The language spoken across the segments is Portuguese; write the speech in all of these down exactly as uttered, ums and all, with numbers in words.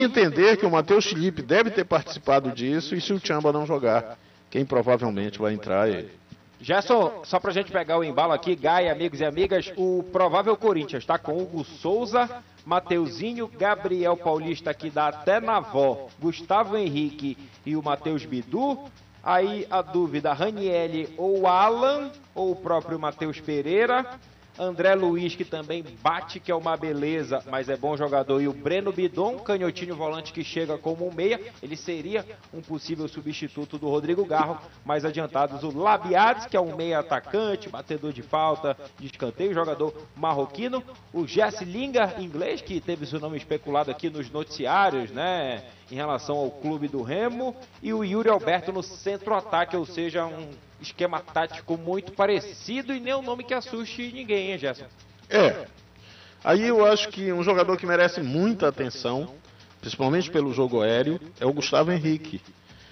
entender que o Matheus Felipe deve ter participado disso, e se o Tchamba não jogar, quem provavelmente vai entrar é ele. Gerson, só pra gente pegar o embalo aqui, Gaia, amigos e amigas, o provável Corinthians tá com Hugo Souza, Mateuzinho, Gabriel Paulista, que dá até na avó, Gustavo Henrique e o Matheus Bidu. Aí a dúvida, Ranielli ou Alan, ou o próprio Matheus Pereira. André Luiz, que também bate, que é uma beleza, mas é bom jogador. E o Breno Bidon, canhotinho volante que chega como um meia. Ele seria um possível substituto do Rodrigo Garro. Mais adiantados, o Labiades, que é um meia atacante, batedor de falta, de escanteio, jogador marroquino. O Jesse Lingard, inglês, que teve seu nome especulado aqui nos noticiários, né, em relação ao clube do Remo. E o Yuri Alberto no centro-ataque, ou seja, um esquema tático muito parecido e nem um nome que assuste ninguém, hein, Gerson? É. Aí eu acho que um jogador que merece muita atenção, principalmente pelo jogo aéreo, é o Gustavo Henrique,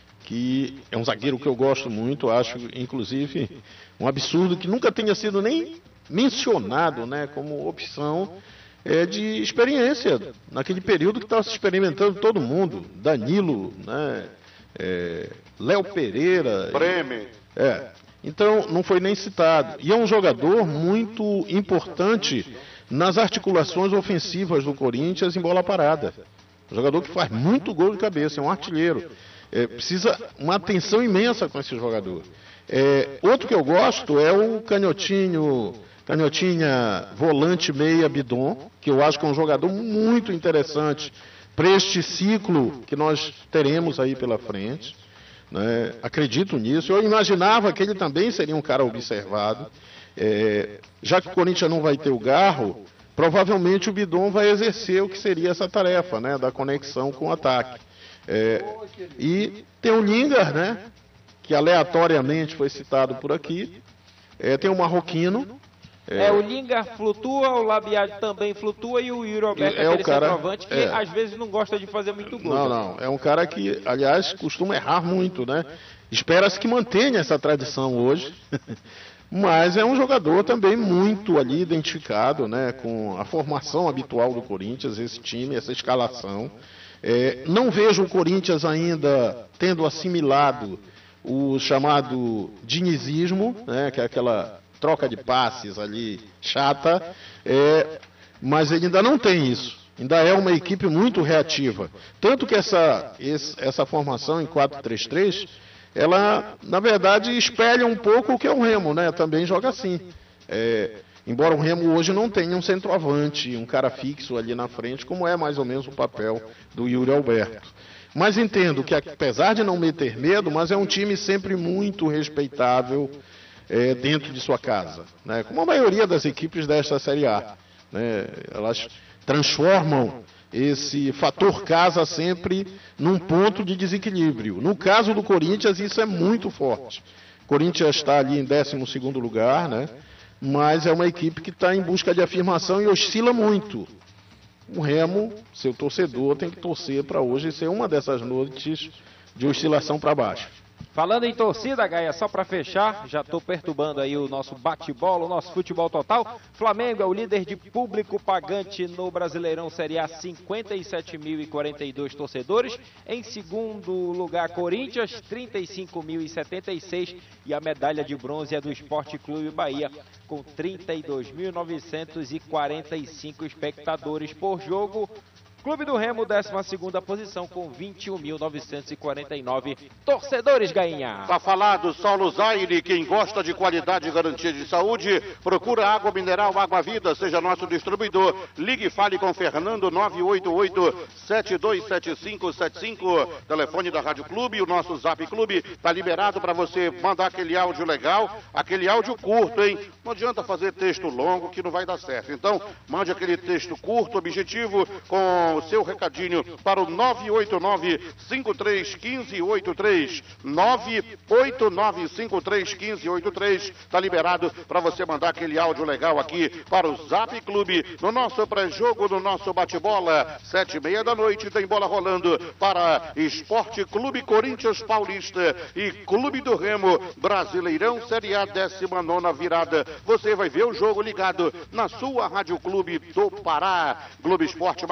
que é um zagueiro que eu gosto muito, acho, inclusive, um absurdo que nunca tenha sido nem mencionado, né, como opção é, de experiência, naquele período que estava se experimentando todo mundo, Danilo, né, é, Léo Pereira... Bremer. É, então não foi nem citado. E é um jogador muito importante nas articulações ofensivas do Corinthians em bola parada. Um jogador que faz muito gol de cabeça, é um artilheiro. É, precisa uma atenção imensa com esse jogador. É, outro que eu gosto é o canhotinho, canhotinha volante meia Bidon, que eu acho que é um jogador muito interessante para este ciclo que nós teremos aí pela frente. Né? Acredito nisso. Eu imaginava que ele também seria um cara observado. É, já que o Corinthians não vai ter o Garro, provavelmente o Bidon vai exercer o que seria essa tarefa, né, da conexão com o ataque. É, e tem o Lingard, né, que aleatoriamente foi citado por aqui. É, tem o Marroquino. É, é, o Lingard flutua, o Labiade também flutua e o Yuri Alberto é, é aquele cara, centroavante que é. às vezes não gosta de fazer muito gol. Não, não, é um cara que, aliás, costuma errar muito, né? Espera-se que mantenha essa tradição hoje, mas é um jogador também muito ali identificado, né, com a formação habitual do Corinthians, esse time, essa escalação. É, não vejo o Corinthians ainda tendo assimilado o chamado dinizismo, né, que é aquela troca de passes ali chata, é, mas ele ainda não tem isso. Ainda é uma equipe muito reativa. Tanto que essa, essa formação em quatro três três, ela, na verdade, espelha um pouco o que é o Remo, né? Também joga assim. É, embora o Remo hoje não tenha um centroavante, um cara fixo ali na frente, como é mais ou menos o papel do Yuri Alberto. Mas entendo que, apesar de não meter medo, mas é um time sempre muito respeitável, É, dentro de sua casa, né? Como a maioria das equipes desta Série A, né? Elas transformam esse fator casa sempre num ponto de desequilíbrio. No caso do Corinthians, isso é muito forte. O Corinthians está ali em décimo segundo lugar, né? Mas é uma equipe que está em busca de afirmação e oscila muito. O Remo, seu torcedor, tem que torcer para hoje ser uma dessas noites de oscilação para baixo. Falando em torcida, Gaia, só para fechar, já estou perturbando aí o nosso bate-bola, o nosso futebol total. Flamengo é o líder de público pagante no Brasileirão Série A, cinquenta e sete mil e quarenta e dois torcedores. Em segundo lugar, Corinthians, trinta e cinco mil e setenta e seis. E a medalha de bronze é do Sport Clube Bahia, com trinta e dois mil novecentos e quarenta e cinco espectadores por jogo. Clube do Remo, décima segunda posição, com vinte e um mil novecentos e quarenta e nove torcedores, Gainha. Tá falado, Saulo Zaire, quem gosta de qualidade e garantia de saúde, procura água mineral Água Vida, seja nosso distribuidor. Ligue e fale com Fernando, nove oito oito, sete dois sete cinco sete cinco, telefone da Rádio Clube, o nosso Zap Clube tá liberado para você mandar aquele áudio legal, aquele áudio curto, hein? Não adianta fazer texto longo que não vai dar certo. Então, mande aquele texto curto, objetivo, com o seu recadinho para o nove oito nove, cinco três um cinco oito três, nove oito nove, cinco três um cinco oito três. Está liberado para você mandar aquele áudio legal aqui para o Zap Clube, no nosso pré-jogo, no nosso bate-bola, sete e meia da noite, tem bola rolando para Esporte Clube Corinthians Paulista e Clube do Remo, Brasileirão Série A, décima nona virada. Você vai ver o jogo ligado na sua Rádio Clube do Pará, Globo Esporte Magazine,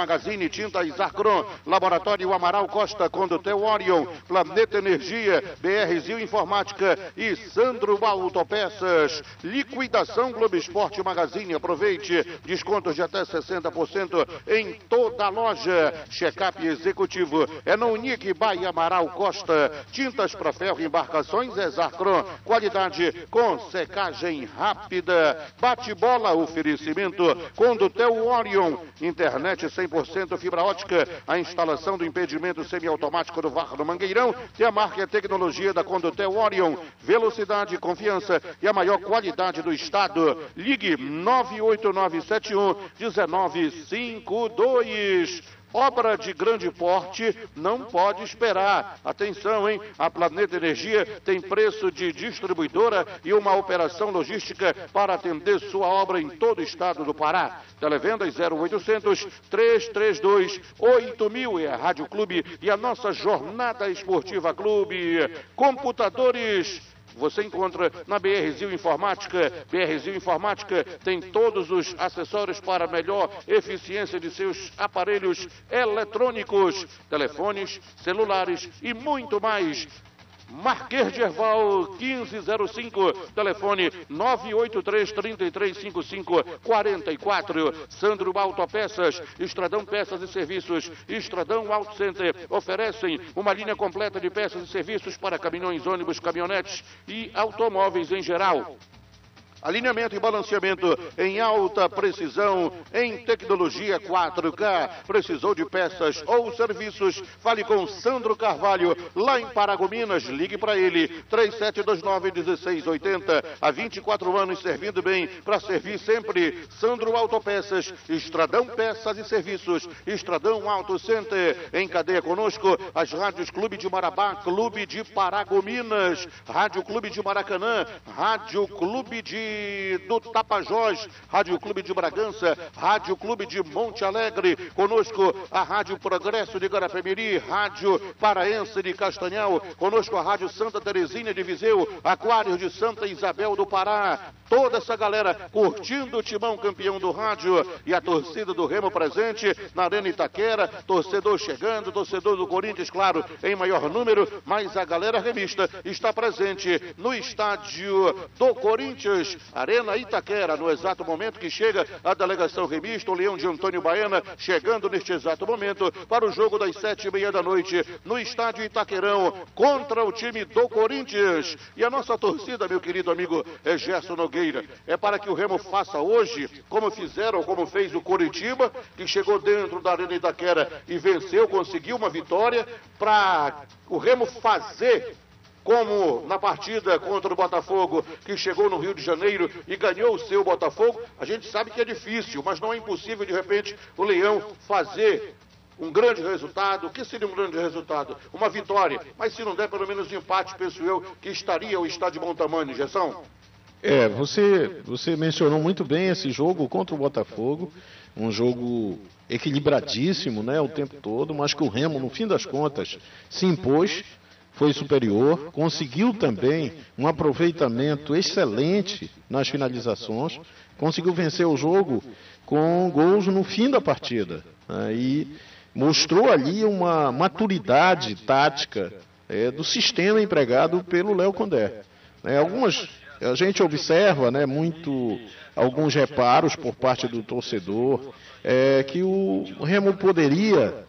N Tintas Zacron, Laboratório Amaral Costa, Condutel Orion, Planeta Energia, B R Zil Informática e Sandro Autopeças. Liquidação Globo Esporte Magazine, aproveite, descontos de até sessenta por cento em toda a loja. Check-up executivo é no Unique by Amaral Costa. Tintas para ferro e embarcações é Zacron, qualidade com secagem rápida. Bate-bola, oferecimento Condutel Orion, internet cem por cento fibra ótica, a instalação do impedimento semiautomático do V A R no Mangueirão e a marca e a tecnologia da Condutel Orion, velocidade, confiança e a maior qualidade do estado. Ligue nove oito nove sete um um nove cinco dois. Obra de grande porte não pode esperar. Atenção, hein? A Planeta Energia tem preço de distribuidora e uma operação logística para atender sua obra em todo o estado do Pará. Televendas zero oitocentos, trezentos e trinta e dois, oito mil é a Rádio Clube e a nossa Jornada Esportiva Clube. Computadores você encontra na B R Zil Informática. B R Zil Informática tem todos os acessórios para melhor eficiência de seus aparelhos eletrônicos, telefones, celulares e muito mais. Marquês Erval quinze zero cinco, telefone nove oito três, três três cinco cinco, quatro quatro. Sandro Autopeças, Estradão Peças e Serviços, Estradão Auto Center oferecem uma linha completa de peças e serviços para caminhões, ônibus, caminhonetes e automóveis em geral. Alinhamento e balanceamento em alta precisão, em tecnologia quatro K. Precisou de peças ou serviços? Fale com Sandro Carvalho, lá em Paragominas. Ligue para ele, três sete dois nove, um seis oito zero. Há vinte e quatro anos servindo bem, para servir sempre. Sandro Autopeças, Estradão Peças e Serviços, Estradão Auto Center. Em cadeia conosco, as rádios Clube de Marabá, Clube de Paragominas, Rádio Clube de Maracanã, Rádio Clube de do Tapajós, Rádio Clube de Bragança, Rádio Clube de Monte Alegre, conosco a Rádio Progresso de Garapé-Miri, Rádio Paraense de Castanhal, conosco a Rádio Santa Terezinha de Viseu, Aquários de Santa Isabel do Pará, toda essa galera curtindo o Timão campeão do rádio e a torcida do Remo presente na Arena Itaquera, torcedor chegando, torcedor do Corinthians, claro, em maior número, mas a galera remista está presente no estádio do Corinthians, Arena Itaquera, no exato momento que chega a delegação remista, o Leão de Antônio Baena, chegando neste exato momento para o jogo das sete e meia da noite, no estádio Itaquerão, contra o time do Corinthians. E a nossa torcida, meu querido amigo é Gerson Nogueira, é para que o Remo faça hoje, como fizeram, como fez o Coritiba, que chegou dentro da Arena Itaquera e venceu, conseguiu uma vitória, para o Remo fazer como na partida contra o Botafogo, que chegou no Rio de Janeiro e ganhou o seu Botafogo. A gente sabe que é difícil, mas não é impossível, de repente, o Leão fazer um grande resultado. O que seria um grande resultado? Uma vitória. Mas se não der, pelo menos um empate, penso eu, que estaria ou está de bom tamanho, Gerson? É, você, você mencionou muito bem esse jogo contra o Botafogo, um jogo equilibradíssimo, né, o tempo todo, mas que o Remo, no fim das contas, se impôs, foi superior, conseguiu também um aproveitamento excelente nas finalizações, conseguiu vencer o jogo com gols no fim da partida, né, e mostrou ali uma maturidade tática é, do sistema empregado pelo Léo Condé. É, algumas, a gente observa, né, muito, alguns reparos por parte do torcedor, é, que o Remo poderia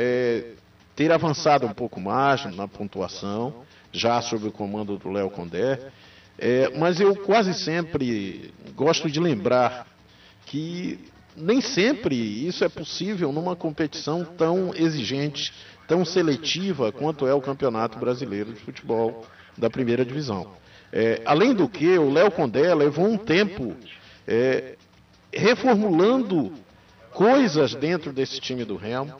é, ter avançado um pouco mais na pontuação, já sob o comando do Léo Condé, é, mas eu quase sempre gosto de lembrar que nem sempre isso é possível numa competição tão exigente, tão seletiva quanto é o Campeonato Brasileiro de Futebol da Primeira Divisão. É, além do que, o Léo Condé levou um tempo é, reformulando coisas dentro desse time do Remo,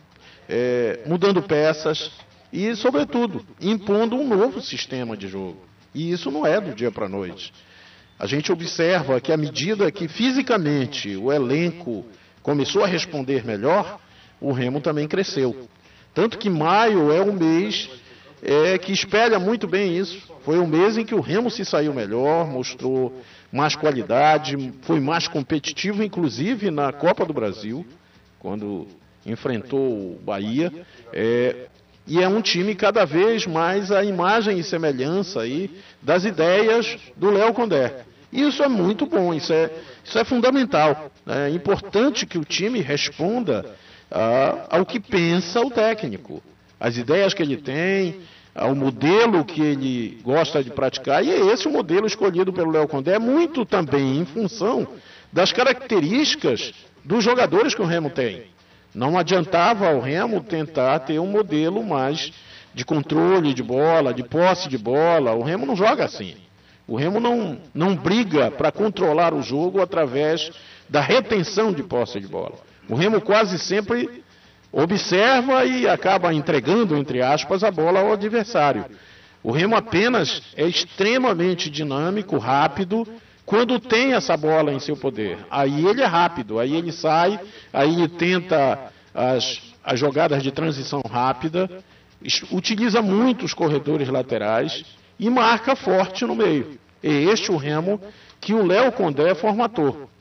é, mudando peças e, sobretudo, impondo um novo sistema de jogo. E isso não é do dia para a noite. A gente observa que à medida que fisicamente o elenco começou a responder melhor, o Remo também cresceu. Tanto que maio é o mês é, que espelha muito bem isso. Foi um mês em que o Remo se saiu melhor, mostrou mais qualidade, foi mais competitivo, inclusive na Copa do Brasil, quando enfrentou o Bahia, é, e é um time cada vez mais a imagem e semelhança aí das ideias do Léo Condé. Isso é muito bom, isso é, isso é fundamental. É importante que o time responda ah, ao que pensa o técnico, as ideias que ele tem, ao modelo que ele gosta de praticar, e é esse o modelo escolhido pelo Léo Condé, muito também em função das características dos jogadores que o Remo tem. Não adiantava ao Remo tentar ter um modelo mais de controle de bola, de posse de bola. O Remo não joga assim. O Remo não, não briga para controlar o jogo através da retenção de posse de bola. O Remo quase sempre observa e acaba entregando, entre aspas, a bola ao adversário. O Remo apenas é extremamente dinâmico, rápido, quando tem essa bola em seu poder. Aí ele é rápido, aí ele sai, aí ele tenta as, as jogadas de transição rápida, utiliza muito os corredores laterais e marca forte no meio. É este o Remo que o Léo Condé formatou.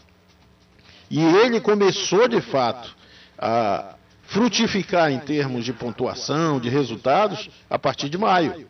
E ele começou, de fato, a frutificar em termos de pontuação, de resultados, a partir de maio.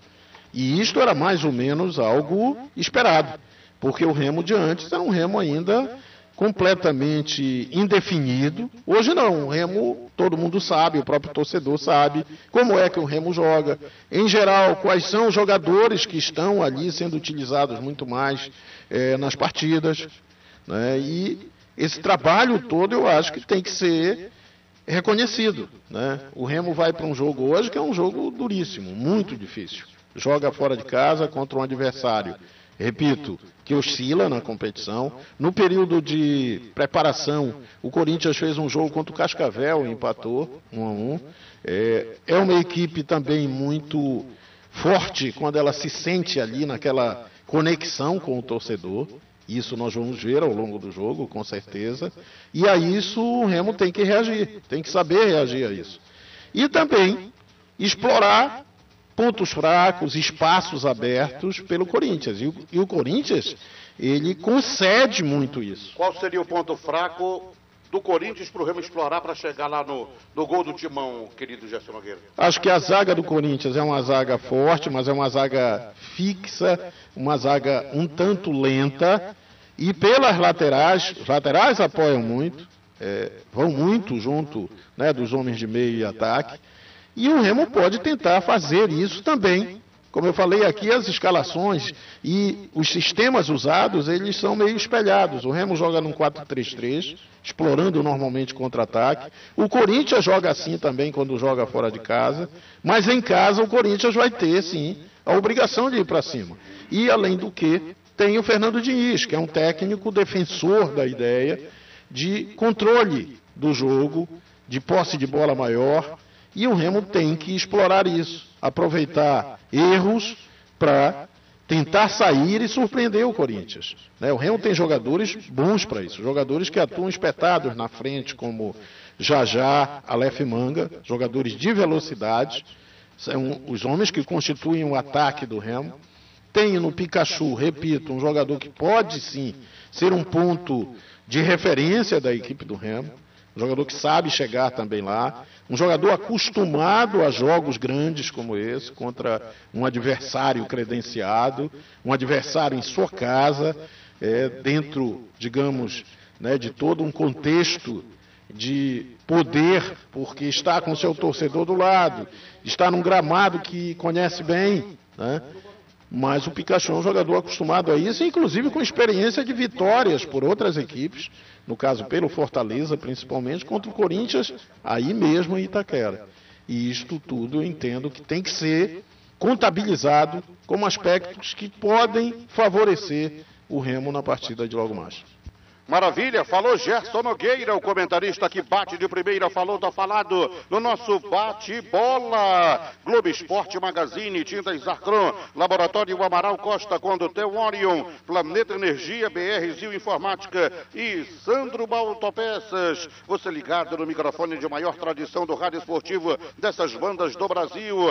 E isto era mais ou menos algo esperado, porque o Remo de antes era um Remo ainda completamente indefinido. Hoje não, o Remo, todo mundo sabe, o próprio torcedor sabe como é que o Remo joga. Em geral, quais são os jogadores que estão ali sendo utilizados muito mais é, nas partidas, né? E esse trabalho todo eu acho que tem que ser reconhecido, né? O Remo vai para um jogo hoje que é um jogo duríssimo, muito difícil. Joga fora de casa contra um adversário, repito, que oscila na competição. No período de preparação, o Corinthians fez um jogo contra o Cascavel e empatou um a um. É, é uma equipe também muito forte quando ela se sente ali naquela conexão com o torcedor. Isso nós vamos ver ao longo do jogo, com certeza. E a isso o Remo tem que reagir, tem que saber reagir a isso. E também explorar pontos fracos, espaços abertos pelo Corinthians. E o, e o Corinthians, ele concede muito isso. Qual seria o ponto fraco do Corinthians para o Remo explorar para chegar lá no, no gol do Timão, querido Gerson Nogueira? Acho que a zaga do Corinthians é uma zaga forte, mas é uma zaga fixa, uma zaga um tanto lenta. E pelas laterais, os laterais apoiam muito, é, vão muito junto, né, dos homens de meio e ataque. E o Remo pode tentar fazer isso também. Como eu falei aqui, as escalações e os sistemas usados, eles são meio espelhados. O Remo joga num quatro três três, explorando normalmente contra-ataque. O Corinthians joga assim também quando joga fora de casa. Mas em casa o Corinthians vai ter, sim, a obrigação de ir para cima. E, além do que, tem o Fernando Diniz, que é um técnico defensor da ideia de controle do jogo, de posse de bola maior. E o Remo tem que explorar isso, aproveitar erros para tentar sair e surpreender o Corinthians, né? O Remo tem jogadores bons para isso, jogadores que atuam espetados na frente, como Jajá, Aleph Manga, jogadores de velocidade, são os homens que constituem o ataque do Remo. Tem no Pikachu, repito, um jogador que pode sim ser um ponto de referência da equipe do Remo. Um jogador que sabe chegar também lá, um jogador acostumado a jogos grandes como esse, contra um adversário credenciado, um adversário em sua casa, é, dentro, digamos, né, de todo um contexto de poder, porque está com seu torcedor do lado, está num gramado que conhece bem, né? Mas o Pikachu é um jogador acostumado a isso, inclusive com experiência de vitórias por outras equipes, no caso pelo Fortaleza principalmente, contra o Corinthians, aí mesmo em Itaquera. E isto tudo eu entendo que tem que ser contabilizado como aspectos que podem favorecer o Remo na partida de logo mais. Maravilha, falou Gerson Nogueira, o comentarista que bate de primeira, falou, tá falado no nosso bate-bola. Globo Esporte Magazine, Tintas Arcron, Laboratório Amaral Costa, Condutel Orion, Planeta Energia, B R Zil Informática e Sandro Autopeças. Você ligado no microfone de maior tradição do rádio esportivo dessas bandas do Brasil.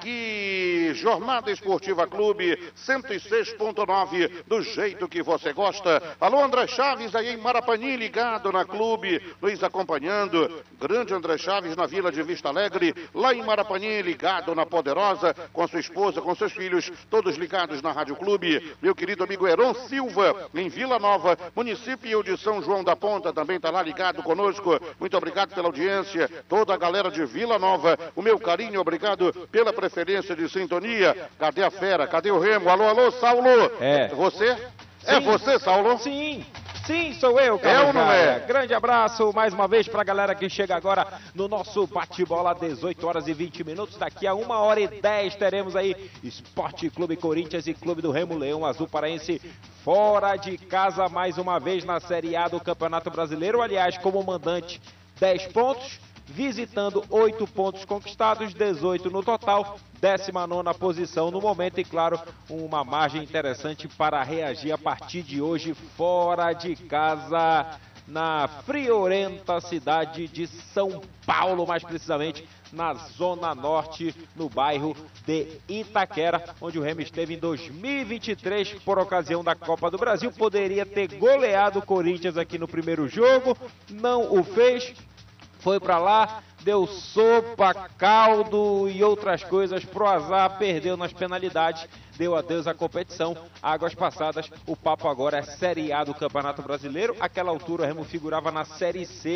Aqui, Jornada Esportiva Clube, cento e seis ponto nove, do jeito que você gosta. Alô, André Chaves, aí em Marapanim, ligado na clube, nos acompanhando. Grande André Chaves na Vila de Vista Alegre, lá em Marapanim, ligado na Poderosa, com sua esposa, com seus filhos, todos ligados na Rádio Clube. Meu querido amigo Heron Silva, em Vila Nova, município de São João da Ponta, também está lá ligado conosco. Muito obrigado pela audiência, toda a galera de Vila Nova, o meu carinho, obrigado pela preferência de sintonia. Cadê a fera? Cadê o Remo? Alô, alô, Saulo? É. Você? Sim. É você, Saulo? Sim. Sim, sou eu, Carlos É ou não é? Grande abraço mais uma vez pra galera que chega agora no nosso bate-bola, dezoito horas e vinte minutos. Daqui a uma hora e dez teremos aí Esporte Clube Corinthians e Clube do Remo Leão Azul Paraense fora de casa mais uma vez na Série A do Campeonato Brasileiro. Aliás, como mandante, dez pontos. Visitando, oito pontos conquistados, dezoito no total, décima nona posição no momento e, claro, uma margem interessante para reagir a partir de hoje fora de casa, na friorenta cidade de São Paulo, mais precisamente na Zona Norte, no bairro de Itaquera, onde o Remo esteve em dois mil e vinte e três por ocasião da Copa do Brasil. Poderia ter goleado o Corinthians aqui no primeiro jogo, não o fez. Foi pra lá, deu sopa, caldo e outras coisas pro azar, perdeu nas penalidades, deu adeus à competição. Águas passadas, o papo agora é Série A do Campeonato Brasileiro. Àquela altura o Remo figurava na Série C.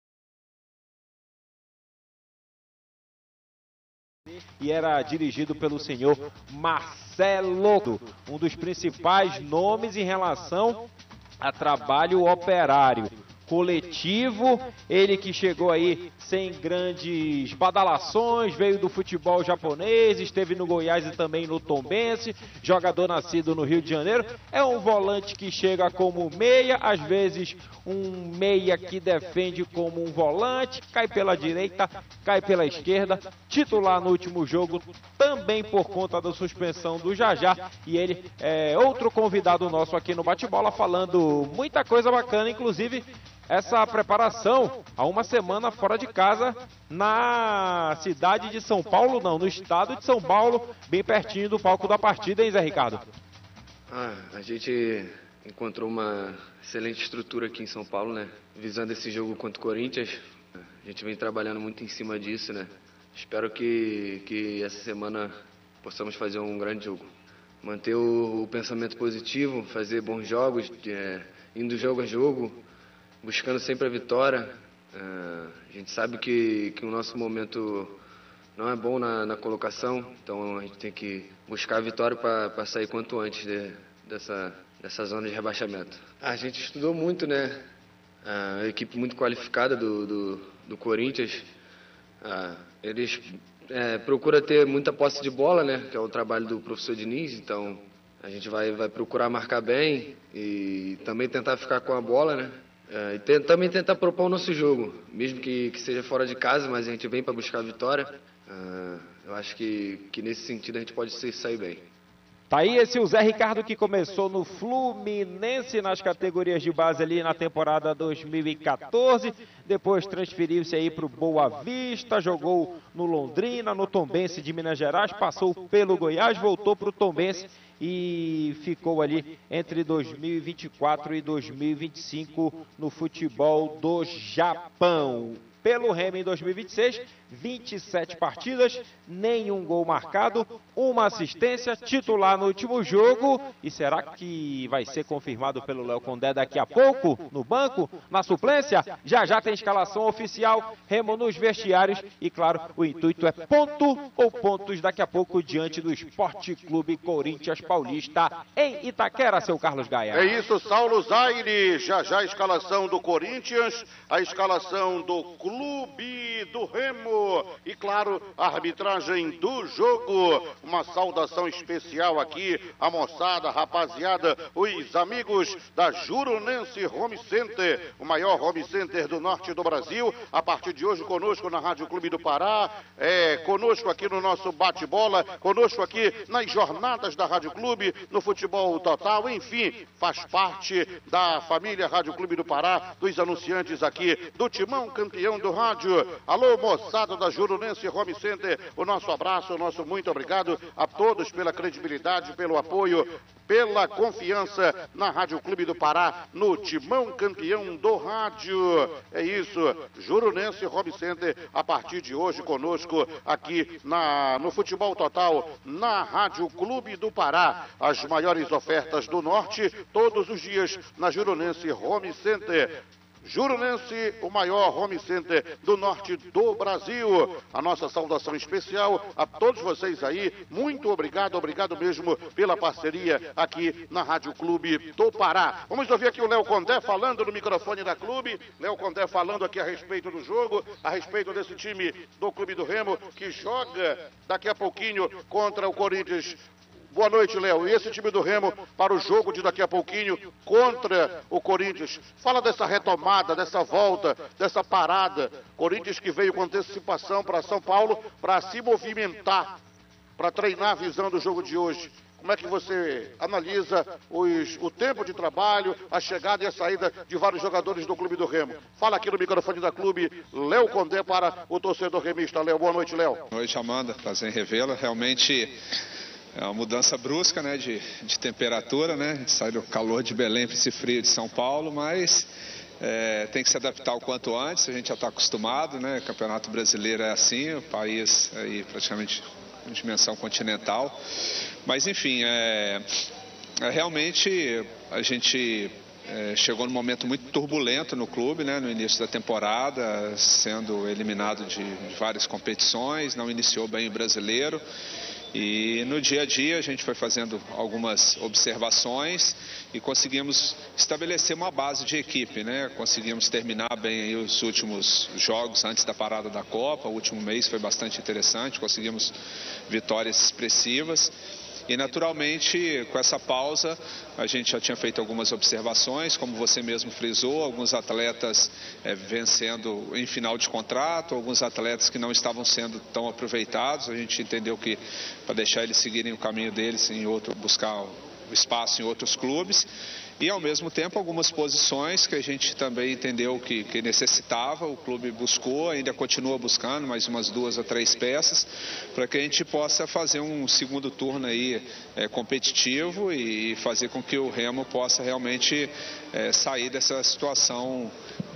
E era dirigido pelo senhor Marcelo, um dos principais nomes em relação a trabalho operário. Coletivo, ele que chegou aí sem grandes badalações, veio do futebol japonês, esteve no Goiás e também no Tombense, jogador nascido no Rio de Janeiro, é um volante que chega como meia, às vezes um meia que defende como um volante, cai pela direita, cai pela esquerda, titular no último jogo, também por conta da suspensão do Jajá, e ele é outro convidado nosso aqui no Bate-Bola, falando muita coisa bacana, inclusive essa preparação há uma semana fora de casa na cidade de São Paulo, não, no estado de São Paulo, bem pertinho do palco da partida, hein, Zé Ricardo? Ah, a gente encontrou uma excelente estrutura aqui em São Paulo, né? Visando esse jogo contra o Corinthians, a gente vem trabalhando muito em cima disso, né? Espero que, que essa semana possamos fazer um grande jogo. Manter o, o pensamento positivo, fazer bons jogos, é, indo jogo a jogo, buscando sempre a vitória. Uh, a gente sabe que, que o nosso momento não é bom na, na colocação, então a gente tem que buscar a vitória para sair quanto antes de, dessa, dessa zona de rebaixamento. A gente estudou muito, né? Uh, a equipe muito qualificada do, do, do Corinthians. Uh, eles é, procuram ter muita posse de bola, né? Que é o trabalho do professor Diniz, então a gente vai, vai procurar marcar bem e também tentar ficar com a bola, né? É, e tem, também tentar propor o nosso jogo, mesmo que, que seja fora de casa, mas a gente vem para buscar a vitória. Uh, eu acho que, que nesse sentido a gente pode sair bem. Tá aí esse o Zé Ricardo que começou no Fluminense nas categorias de base ali na temporada dois mil e quatorze, depois transferiu-se aí para o Boa Vista, jogou no Londrina, no Tombense de Minas Gerais, passou pelo Goiás, voltou para o Tombense e ficou ali entre dois mil e vinte e quatro e dois mil e vinte e cinco no futebol do Japão. Pelo Remo em dois mil e vinte e seis, vinte e sete partidas, nenhum gol marcado, uma assistência, titular no último jogo. E será que vai ser confirmado pelo Léo Condé daqui a pouco, no banco, na suplência? Já já tem escalação oficial, Remo nos vestiários e, claro, o intuito é ponto ou pontos daqui a pouco diante do Esporte Clube Corinthians Paulista em Itaquera, seu Carlos Gaia. É isso, Saulo Zaire, já já a escalação do Corinthians, a escalação do Clube do Remo e, claro, a arbitragem do jogo. Uma saudação especial aqui, a moçada, a rapaziada, os amigos da Juronense Home Center, o maior home center do norte do Brasil. A partir de hoje, conosco na Rádio Clube do Pará, é, conosco aqui no nosso bate-bola, conosco aqui nas jornadas da Rádio Clube, no futebol total, enfim, faz parte da família Rádio Clube do Pará, dos anunciantes aqui, do timão campeão do rádio. Alô, moçada lado da Jurunense Home Center. O nosso abraço, o nosso muito obrigado a todos pela credibilidade, pelo apoio, pela confiança na Rádio Clube do Pará, no timão campeão do rádio. É isso, Jurunense Home Center, a partir de hoje conosco aqui na, no Futebol Total, na Rádio Clube do Pará. As maiores ofertas do Norte, todos os dias na Jurunense Home Center. Jurunense, o maior home center do norte do Brasil. A nossa saudação especial a todos vocês aí. Muito obrigado, obrigado mesmo pela parceria aqui na Rádio Clube do Pará. Vamos ouvir aqui o Léo Condé falando no microfone da Clube. Léo Condé falando aqui a respeito do jogo, a respeito desse time do Clube do Remo, que joga daqui a pouquinho contra o Corinthians. Boa noite, Léo. E esse time do Remo para o jogo de daqui a pouquinho contra o Corinthians. Fala dessa retomada, dessa volta, dessa parada. Corinthians que veio com antecipação para São Paulo para se movimentar, para treinar visando o jogo de hoje. Como é que você analisa os, o tempo de trabalho, a chegada e a saída de vários jogadores do Clube do Remo? Fala aqui no microfone da Clube, Léo Condé para o torcedor remista. Léo, boa noite, Léo. Boa noite, Amanda. Prazer em revê-la. Realmente é uma mudança brusca, né, de, de temperatura, né? A gente sai do calor de Belém para esse frio de São Paulo, mas é, tem que se adaptar o quanto antes. A gente já está acostumado, né? O Campeonato Brasileiro é assim, o país aí praticamente em dimensão continental. Mas enfim, é, é realmente a gente é, chegou num momento muito turbulento no clube, né? No início da temporada, sendo eliminado de, de várias competições, não iniciou bem o brasileiro. E no dia a dia a gente foi fazendo algumas observações e conseguimos estabelecer uma base de equipe, né? Conseguimos terminar bem aí os últimos jogos antes da parada da Copa. O último mês foi bastante interessante, conseguimos vitórias expressivas. E naturalmente, com essa pausa, a gente já tinha feito algumas observações, como você mesmo frisou, alguns atletas é, vencendo em final de contrato, alguns atletas que não estavam sendo tão aproveitados. A gente entendeu que para deixar eles seguirem o caminho deles, em outro, buscar o espaço em outros clubes. E, ao mesmo tempo, algumas posições que a gente também entendeu que, que necessitava, o clube buscou, ainda continua buscando mais umas duas ou três peças, para que a gente possa fazer um segundo turno aí é, competitivo e fazer com que o Remo possa realmente é, sair dessa situação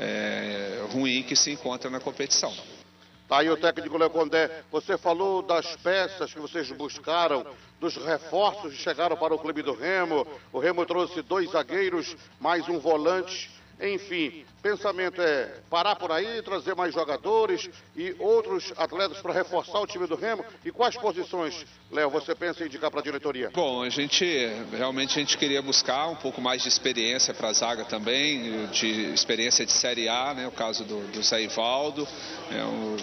é, ruim que se encontra na competição. Tá aí o técnico Léo Condé. Você falou das peças que vocês buscaram, dos reforços que chegaram para o Clube do Remo. O Remo trouxe dois zagueiros, mais um volante. Enfim, pensamento é parar por aí, trazer mais jogadores e outros atletas para reforçar o time do Remo. E quais posições, Léo, você pensa em indicar para a diretoria? Bom, a gente realmente a gente queria buscar um pouco mais de experiência para a zaga também, de experiência de Série A, né? O caso do, do Zé Ivaldo, é um,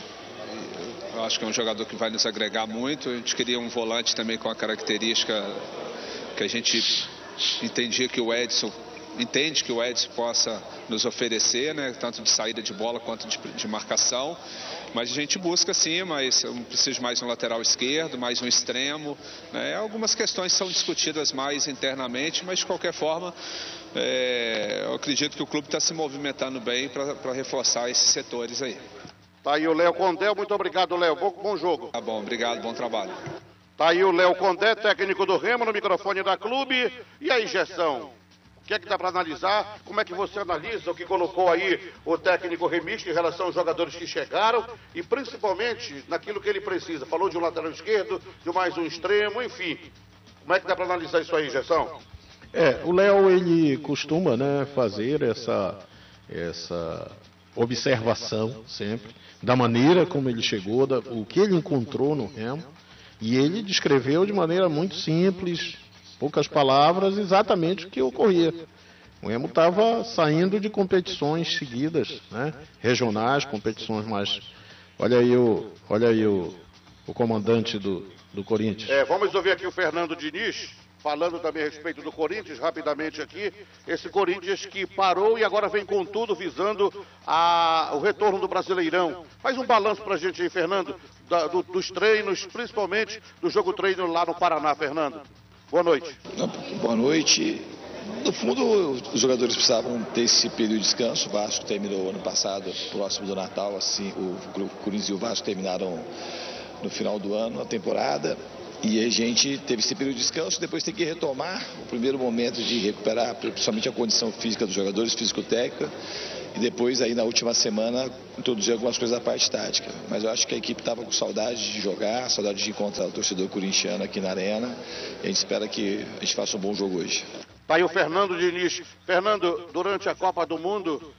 eu acho que é um jogador que vai nos agregar muito. A gente queria um volante também com a característica que a gente entendia que o Edson entende que o Edson possa nos oferecer, né, tanto de saída de bola quanto de, de marcação. Mas a gente busca sim, mas eu preciso de mais um lateral esquerdo, mais um extremo, né? Algumas questões são discutidas mais internamente, mas de qualquer forma é, eu acredito que o clube está se movimentando bem para reforçar esses setores aí. Tá aí o Léo Condé, muito obrigado, Léo, bom, bom jogo. Tá bom, obrigado, bom trabalho. Tá aí o Léo Condé, técnico do Remo, no microfone da Clube. E aí, Gerson, o que é que dá para analisar? Como é que você analisa o que colocou aí o técnico remista em relação aos jogadores que chegaram e principalmente naquilo que ele precisa? Falou de um lateral esquerdo, de mais um extremo, enfim. Como é que dá para analisar isso aí, Gerson? É, o Léo, ele costuma, né, fazer essa, essa observação sempre, da maneira como ele chegou, da, o que ele encontrou no Remo, e ele descreveu de maneira muito simples, poucas palavras, exatamente o que ocorria. O Remo estava saindo de competições seguidas, né, regionais, competições mais... Olha aí o, olha aí o, o comandante do, do Corinthians. É, vamos ouvir aqui o Fernando Diniz, falando também a respeito do Corinthians, rapidamente aqui. Esse Corinthians que parou e agora vem com tudo, visando a, o retorno do Brasileirão. Faz um balanço pra gente aí, Fernando, da, do, dos treinos, principalmente do jogo treino lá no Paraná, Fernando. Boa noite. Boa noite. No fundo, os jogadores precisavam ter esse período de descanso. O Vasco terminou ano passado, próximo do Natal, assim, o Corinthians e o Vasco terminaram no final do ano a temporada. E a gente teve esse período de descanso, depois tem que retomar o primeiro momento de recuperar principalmente a condição física dos jogadores, físico-técnica, e depois aí na última semana introduzir algumas coisas da parte tática. Mas eu acho que a equipe estava com saudade de jogar, saudade de encontrar o torcedor corintiano aqui na arena, e a gente espera que a gente faça um bom jogo hoje. Tá aí o Fernando Diniz. Fernando, durante a Copa do Mundo,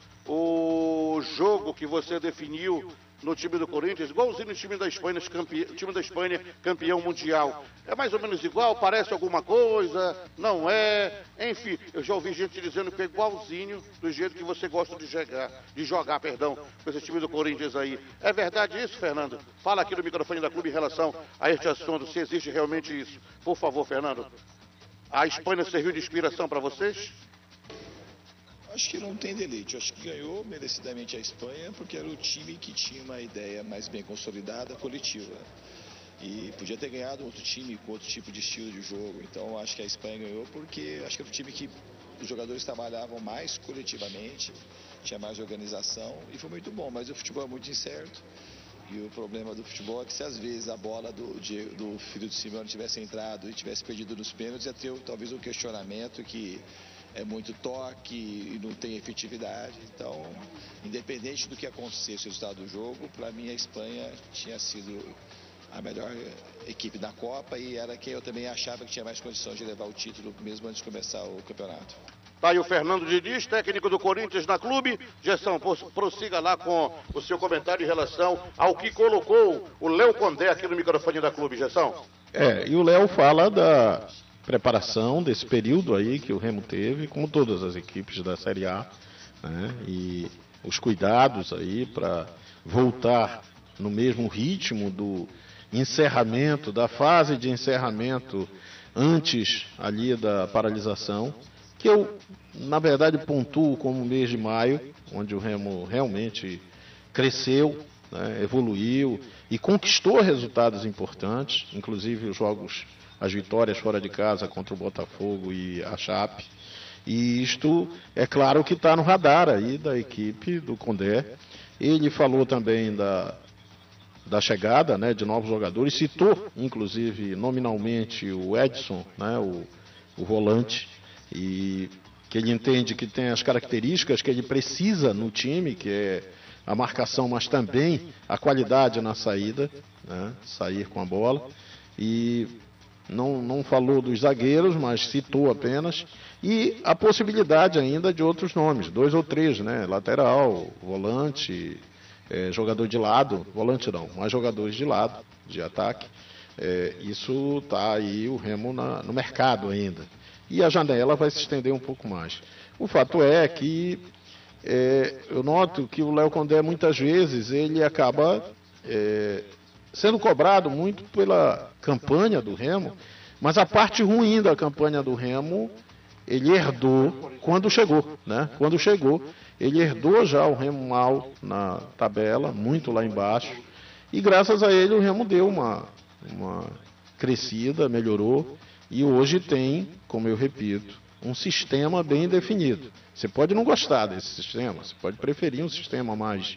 o jogo que você definiu no time do Corinthians, igualzinho no time da Espanha, campe... time da Espanha campeão mundial. É mais ou menos igual? Parece alguma coisa? Não é? Enfim, eu já ouvi gente dizendo que é igualzinho do jeito que você gosta de jogar, de jogar, perdão, com esse time do Corinthians aí. É verdade isso, Fernando? Fala aqui no microfone da Clube em relação a este assunto, se existe realmente isso. Por favor, Fernando. A Espanha serviu de inspiração para vocês? Acho que não tem delite. Acho que ganhou merecidamente a Espanha porque era o time que tinha uma ideia mais bem consolidada, coletiva. E podia ter ganhado outro time com outro tipo de estilo de jogo. Então acho que a Espanha ganhou porque acho que era o time que os jogadores trabalhavam mais coletivamente, tinha mais organização e foi muito bom. Mas o futebol é muito incerto. E o problema do futebol é que se às vezes a bola do, de, do filho do Simeone tivesse entrado e tivesse perdido nos pênaltis, ia ter talvez um questionamento que é muito toque e não tem efetividade. Então, independente do que acontecesse o resultado do jogo, para mim a Espanha tinha sido a melhor equipe da Copa e era quem eu também achava que tinha mais condições de levar o título mesmo antes de começar o campeonato. Tá aí o Fernando Diniz, técnico do Corinthians na clube. Gerson, prossiga lá com o seu comentário em relação ao que colocou o Léo Condé aqui no microfone da clube, Gerson. É, e o Léo fala da preparação desse período aí que o Remo teve, como todas as equipes da Série A, né? E os cuidados aí para voltar no mesmo ritmo do encerramento, da fase de encerramento antes ali da paralisação, que eu, na verdade, pontuo como o mês de maio, onde o Remo realmente cresceu, né, evoluiu e conquistou resultados importantes, inclusive os jogos, as vitórias fora de casa contra o Botafogo e a Chape. E isto, é claro que está no radar aí da equipe do Condé. Ele falou também da, da chegada, né, de novos jogadores, citou, inclusive, nominalmente o Edson, né, o, o volante, e que ele entende que tem as características que ele precisa no time, que é a marcação, mas também a qualidade na saída, né, sair com a bola. E não, não falou dos zagueiros, mas citou apenas, e a possibilidade ainda de outros nomes, dois ou três, né, lateral, volante, é, jogador de lado, volante não, mas jogadores de lado, de ataque. É, isso está aí o Remo na, no mercado ainda. E a janela vai se estender um pouco mais. O fato é que é, eu noto que o Léo Condé, muitas vezes, ele acaba é, sendo cobrado muito pela campanha do Remo, mas a parte ruim da campanha do Remo, ele herdou quando chegou, né? Quando chegou, ele herdou já o Remo mal na tabela, muito lá embaixo, e graças a ele o Remo deu uma, uma crescida, melhorou, e hoje tem, como eu repito, um sistema bem definido. Você pode não gostar desse sistema, você pode preferir um sistema mais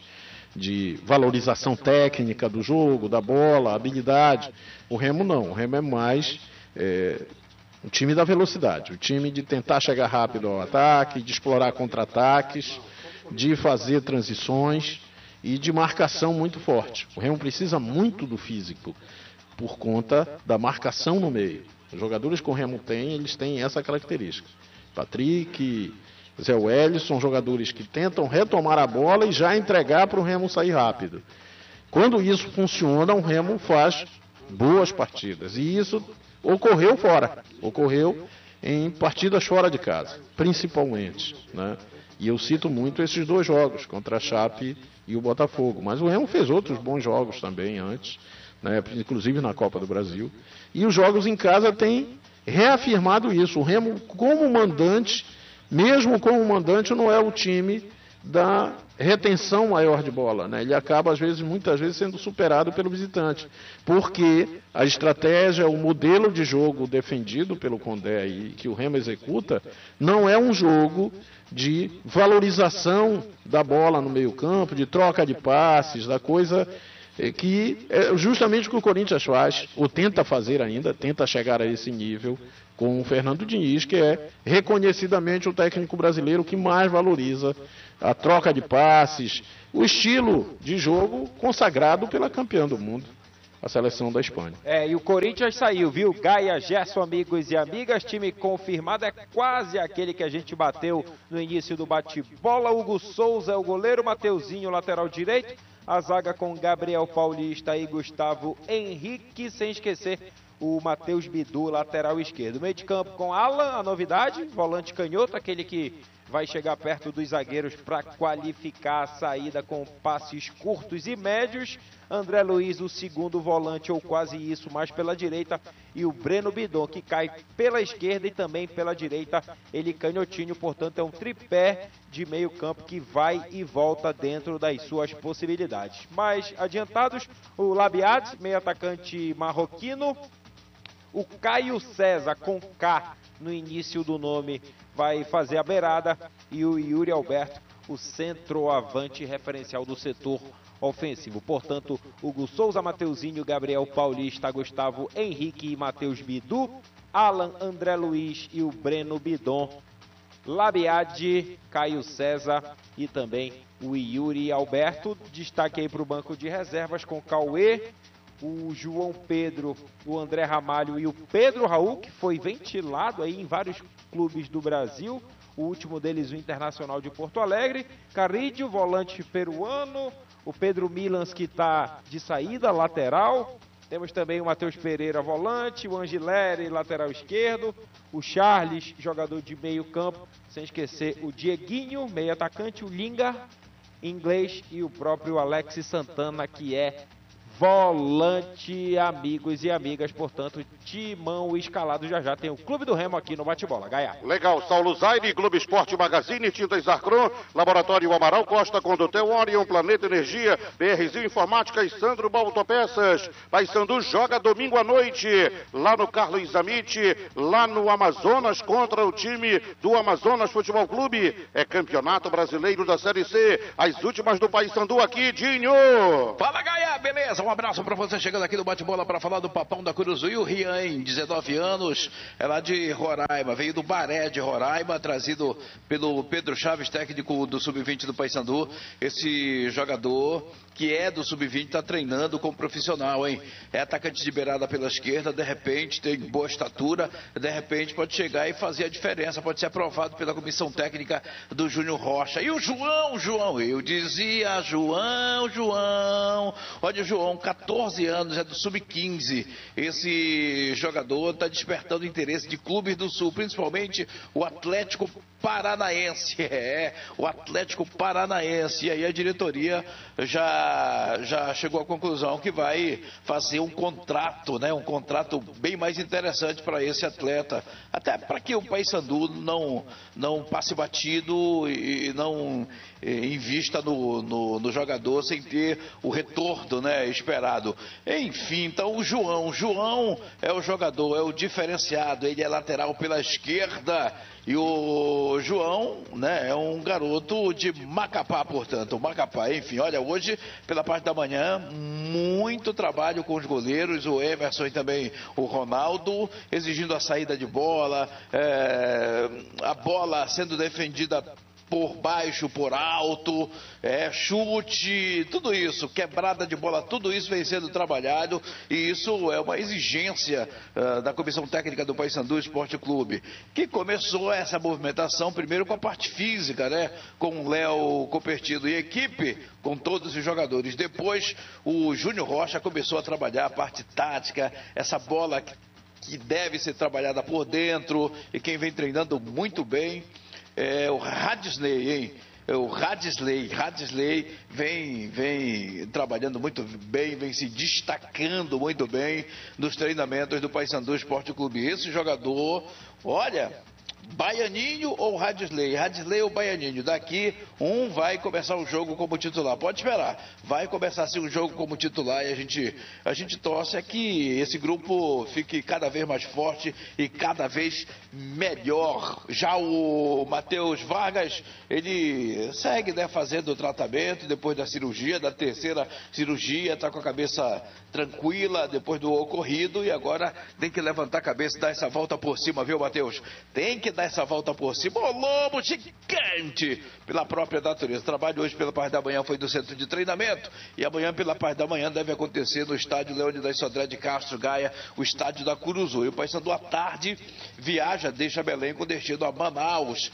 de valorização técnica do jogo, da bola, habilidade. O Remo não, o Remo é mais é, um time da velocidade, o time de tentar chegar rápido ao ataque, de explorar contra-ataques, de fazer transições e de marcação muito forte. O Remo precisa muito do físico por conta da marcação no meio. Os jogadores que o Remo tem, eles têm essa característica. Patrick, Zé Wellison, são jogadores que tentam retomar a bola e já entregar para o Remo sair rápido. Quando isso funciona, o Remo faz boas partidas. E isso ocorreu fora. Ocorreu em partidas fora de casa, principalmente, né? E eu cito muito esses dois jogos, contra a Chape e o Botafogo. Mas o Remo fez outros bons jogos também antes, né, inclusive na Copa do Brasil. E os jogos em casa têm reafirmado isso. O Remo, como mandante, mesmo como mandante, não é o time da retenção maior de bola, né? Ele acaba, às vezes, muitas vezes, sendo superado pelo visitante, porque a estratégia, o modelo de jogo defendido pelo Condé e que o Remo executa, não é um jogo de valorização da bola no meio campo, de troca de passes, da coisa que é justamente o que o Corinthians faz, ou tenta fazer ainda, tenta chegar a esse nível com o Fernando Diniz, que é reconhecidamente o técnico brasileiro que mais valoriza a troca de passes, o estilo de jogo consagrado pela campeã do mundo, a seleção da Espanha. É, e o Corinthians saiu, viu? Gaia, Gerson, amigos e amigas, time confirmado, é quase aquele que a gente bateu no início do bate-bola. Hugo Souza é o goleiro, Mateuzinho, lateral direito, a zaga com Gabriel Paulista e Gustavo Henrique, sem esquecer o Matheus Bidu, lateral esquerdo. Meio de campo com Alan, a novidade, volante canhoto, aquele que vai chegar perto dos zagueiros para qualificar a saída com passes curtos e médios. André Luiz, o segundo volante, ou quase isso, mais pela direita. E o Breno Bidon, que cai pela esquerda e também pela direita. Ele canhotinho, portanto, é um tripé de meio campo que vai e volta dentro das suas possibilidades. Mais adiantados, o Labiat, meio atacante marroquino. O Caio César, com K no início do nome, vai fazer a beirada. E o Yuri Alberto, o centroavante referencial do setor ofensivo. Portanto, Hugo Souza, Mateuzinho, Gabriel Paulista, Gustavo Henrique e Matheus Bidu, Alan, André Luiz e o Breno Bidon, Labiade, Caio César e também o Yuri Alberto. Destaque aí para o banco de reservas com Cauê, o João Pedro, o André Ramalho e o Pedro Raul, que foi ventilado aí em vários clubes do Brasil. O último deles, o Internacional de Porto Alegre. Carrídio, volante peruano. O Pedro Milans, que está de saída, lateral. Temos também o Matheus Pereira, volante. O Angileri, lateral esquerdo. O Charles, jogador de meio campo. Sem esquecer o Dieguinho, meio atacante. O Linga, inglês. E o próprio Alex Santana, que é volante, amigos e amigas. Portanto, timão escalado. Já já tem o Clube do Remo aqui no Bate-Bola. Gaia. Legal. Saulo Zaire, Globo Esporte Magazine, Tintas Arcron, Laboratório Amaral Costa, Condutel Orion, Planeta Energia, BRzinho Informática e Sandro Autopeças. Paysandu joga domingo à noite lá no Carlos Zamite, lá no Amazonas, contra o time do Amazonas Futebol Clube. É Campeonato Brasileiro da Série C. As últimas do Paysandu aqui, Dinho. Fala, Gaia, beleza? Um abraço para você chegando aqui no Bate-Bola para falar do Papão da Curuzuí, o Rian, dezenove anos, é lá de Roraima, veio do Baré de Roraima, trazido pelo Pedro Chaves, técnico do sub vinte do Paysandu. Esse jogador que é do sub vinte está treinando como profissional, hein? É atacante de beirada pela esquerda, de repente tem boa estatura, de repente pode chegar e fazer a diferença, pode ser aprovado pela comissão técnica do Júnior Rocha. E o João, João, eu dizia João, João, olha o João, catorze anos, é do sub quinze. Esse jogador está despertando interesse de clubes do Sul, principalmente o Atlético Paranaense, é, o Atlético Paranaense. E aí a diretoria já, já chegou à conclusão que vai fazer um contrato, né, um contrato bem mais interessante para esse atleta, até para que o Paysandu não, não passe batido e não invista no, no, no jogador sem ter o retorno, né, esperado. Enfim, então o João, João é o jogador, é o diferenciado, ele é lateral pela esquerda. E o João, né, é um garoto de Macapá, portanto, Macapá, enfim, olha, hoje, pela parte da manhã, muito trabalho com os goleiros, o Emerson e também o Ronaldo, exigindo a saída de bola, é, a bola sendo defendida por baixo, por alto, é, chute, tudo isso, quebrada de bola, tudo isso vem sendo trabalhado e isso é uma exigência uh, da Comissão Técnica do Paysandu Esporte Clube, que começou essa movimentação primeiro com a parte física, né, com o Léo Copertino e equipe, com todos os jogadores. Depois o Júnior Rocha começou a trabalhar a parte tática, essa bola que deve ser trabalhada por dentro e quem vem treinando muito bem é o Radisley, hein? O Radisley, Radisley vem, vem trabalhando muito bem, vem se destacando muito bem nos treinamentos do Paysandu Esporte Clube. Esse jogador, olha, Baianinho ou Radisley? Radisley ou Baianinho? Daqui, um vai começar o jogo como titular. Pode esperar. Vai começar assim o jogo como titular e a gente, a gente torce é que esse grupo fique cada vez mais forte e cada vez melhor. Já o Matheus Vargas, ele segue, né, fazendo o tratamento depois da cirurgia, da terceira cirurgia, está com a cabeça tranquila depois do ocorrido e agora tem que levantar a cabeça e dar essa volta por cima, viu, Matheus? Tem que dar essa volta por cima. O lobo gigante pela própria natureza. O trabalho hoje pela parte da manhã foi do centro de treinamento e amanhã pela parte da manhã deve acontecer no estádio Leônidas Sodré de Castro Gaia, o estádio da Curuzu. E o Paysandu à tarde viaja, deixa Belém com destino a Manaus,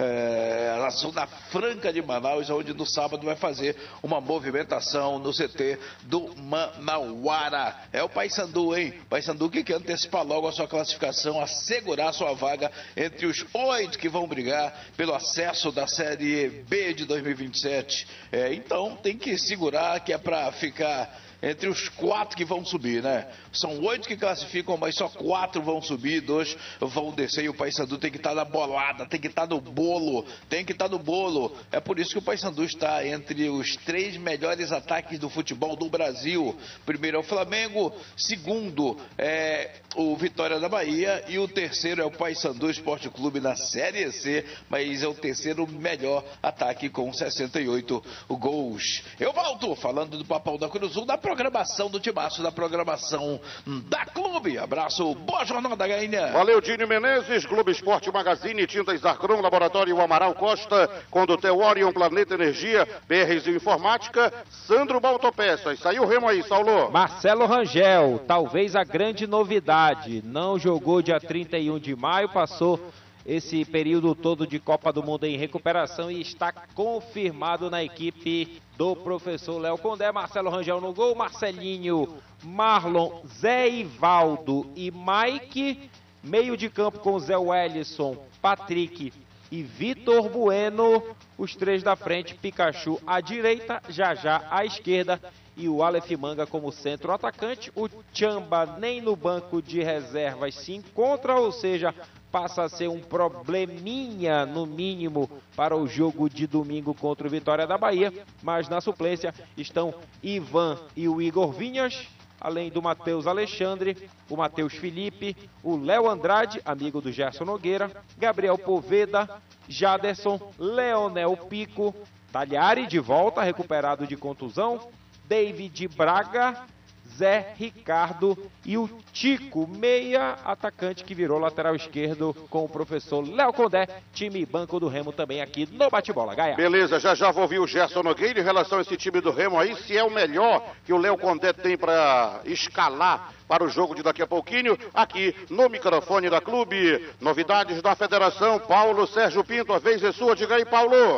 é, na zona franca de Manaus, onde no sábado vai fazer uma movimentação no C T do Manauara. É o Paysandu, hein? Paysandu que quer antecipar logo a sua classificação, assegurar sua vaga entre os oito que vão brigar pelo acesso da Série B de dois mil e vinte e sete. É, então tem que segurar, que é para ficar entre os quatro que vão subir, né? São oito que classificam, mas só quatro vão subir, dois vão descer e o Paysandu tem que estar na bolada, tem que estar no bolo, tem que estar no bolo. É por isso que o Paysandu está entre os três melhores ataques do futebol do Brasil. Primeiro é o Flamengo, segundo é o Vitória da Bahia e o terceiro é o Paysandu Esporte Clube na Série C, mas é o terceiro melhor ataque com sessenta e oito gols. Eu volto falando do Papão da Curuzu, da programação do Timaço, da programação da Clube. Abraço, boa jornada, Gainha. Valeu, Dínio Menezes, Clube Esporte Magazine, Tintas Arcron, Laboratório Amaral Costa, Condutel Orion, Planeta Energia, B R Z Informática, Sandro Baltopeças. Saiu o remo aí, Saulo. Marcelo Rangel, talvez a grande novidade, não jogou dia trinta e um de maio, passou esse período todo de Copa do Mundo em recuperação e está confirmado na equipe do professor Léo Condé. Marcelo Rangel no gol, Marcelinho, Marlon, Zé Ivaldo e Mike. Meio de campo com Zé Wellison, Patrick e Vitor Bueno. Os três da frente, Pikachu à direita, Jajá à esquerda e o Aleph Manga como centro atacante. O Chamba nem no banco de reservas se encontra, ou seja, passa a ser um probleminha, no mínimo, para o jogo de domingo contra o Vitória da Bahia. Mas na suplência estão Ivan e o Igor Vinhas, além do Matheus Alexandre, o Matheus Felipe, o Léo Andrade, amigo do Gerson Nogueira, Gabriel Poveda, Jaderson, Leonel Pico, Talhari de volta, recuperado de contusão, David Braga, Zé Ricardo e o Tico, meia atacante que virou lateral esquerdo com o professor Léo Condé, time banco do Remo também aqui no Bate-Bola. Gaia. Beleza, já já vou ouvir o Gerson Nogueira em relação a esse time do Remo aí, se é o melhor que o Léo Condé tem para escalar para o jogo de daqui a pouquinho, aqui no microfone da Clube. Novidades da Federação, Paulo Sérgio Pinto, a vez é sua, diga aí, Paulo.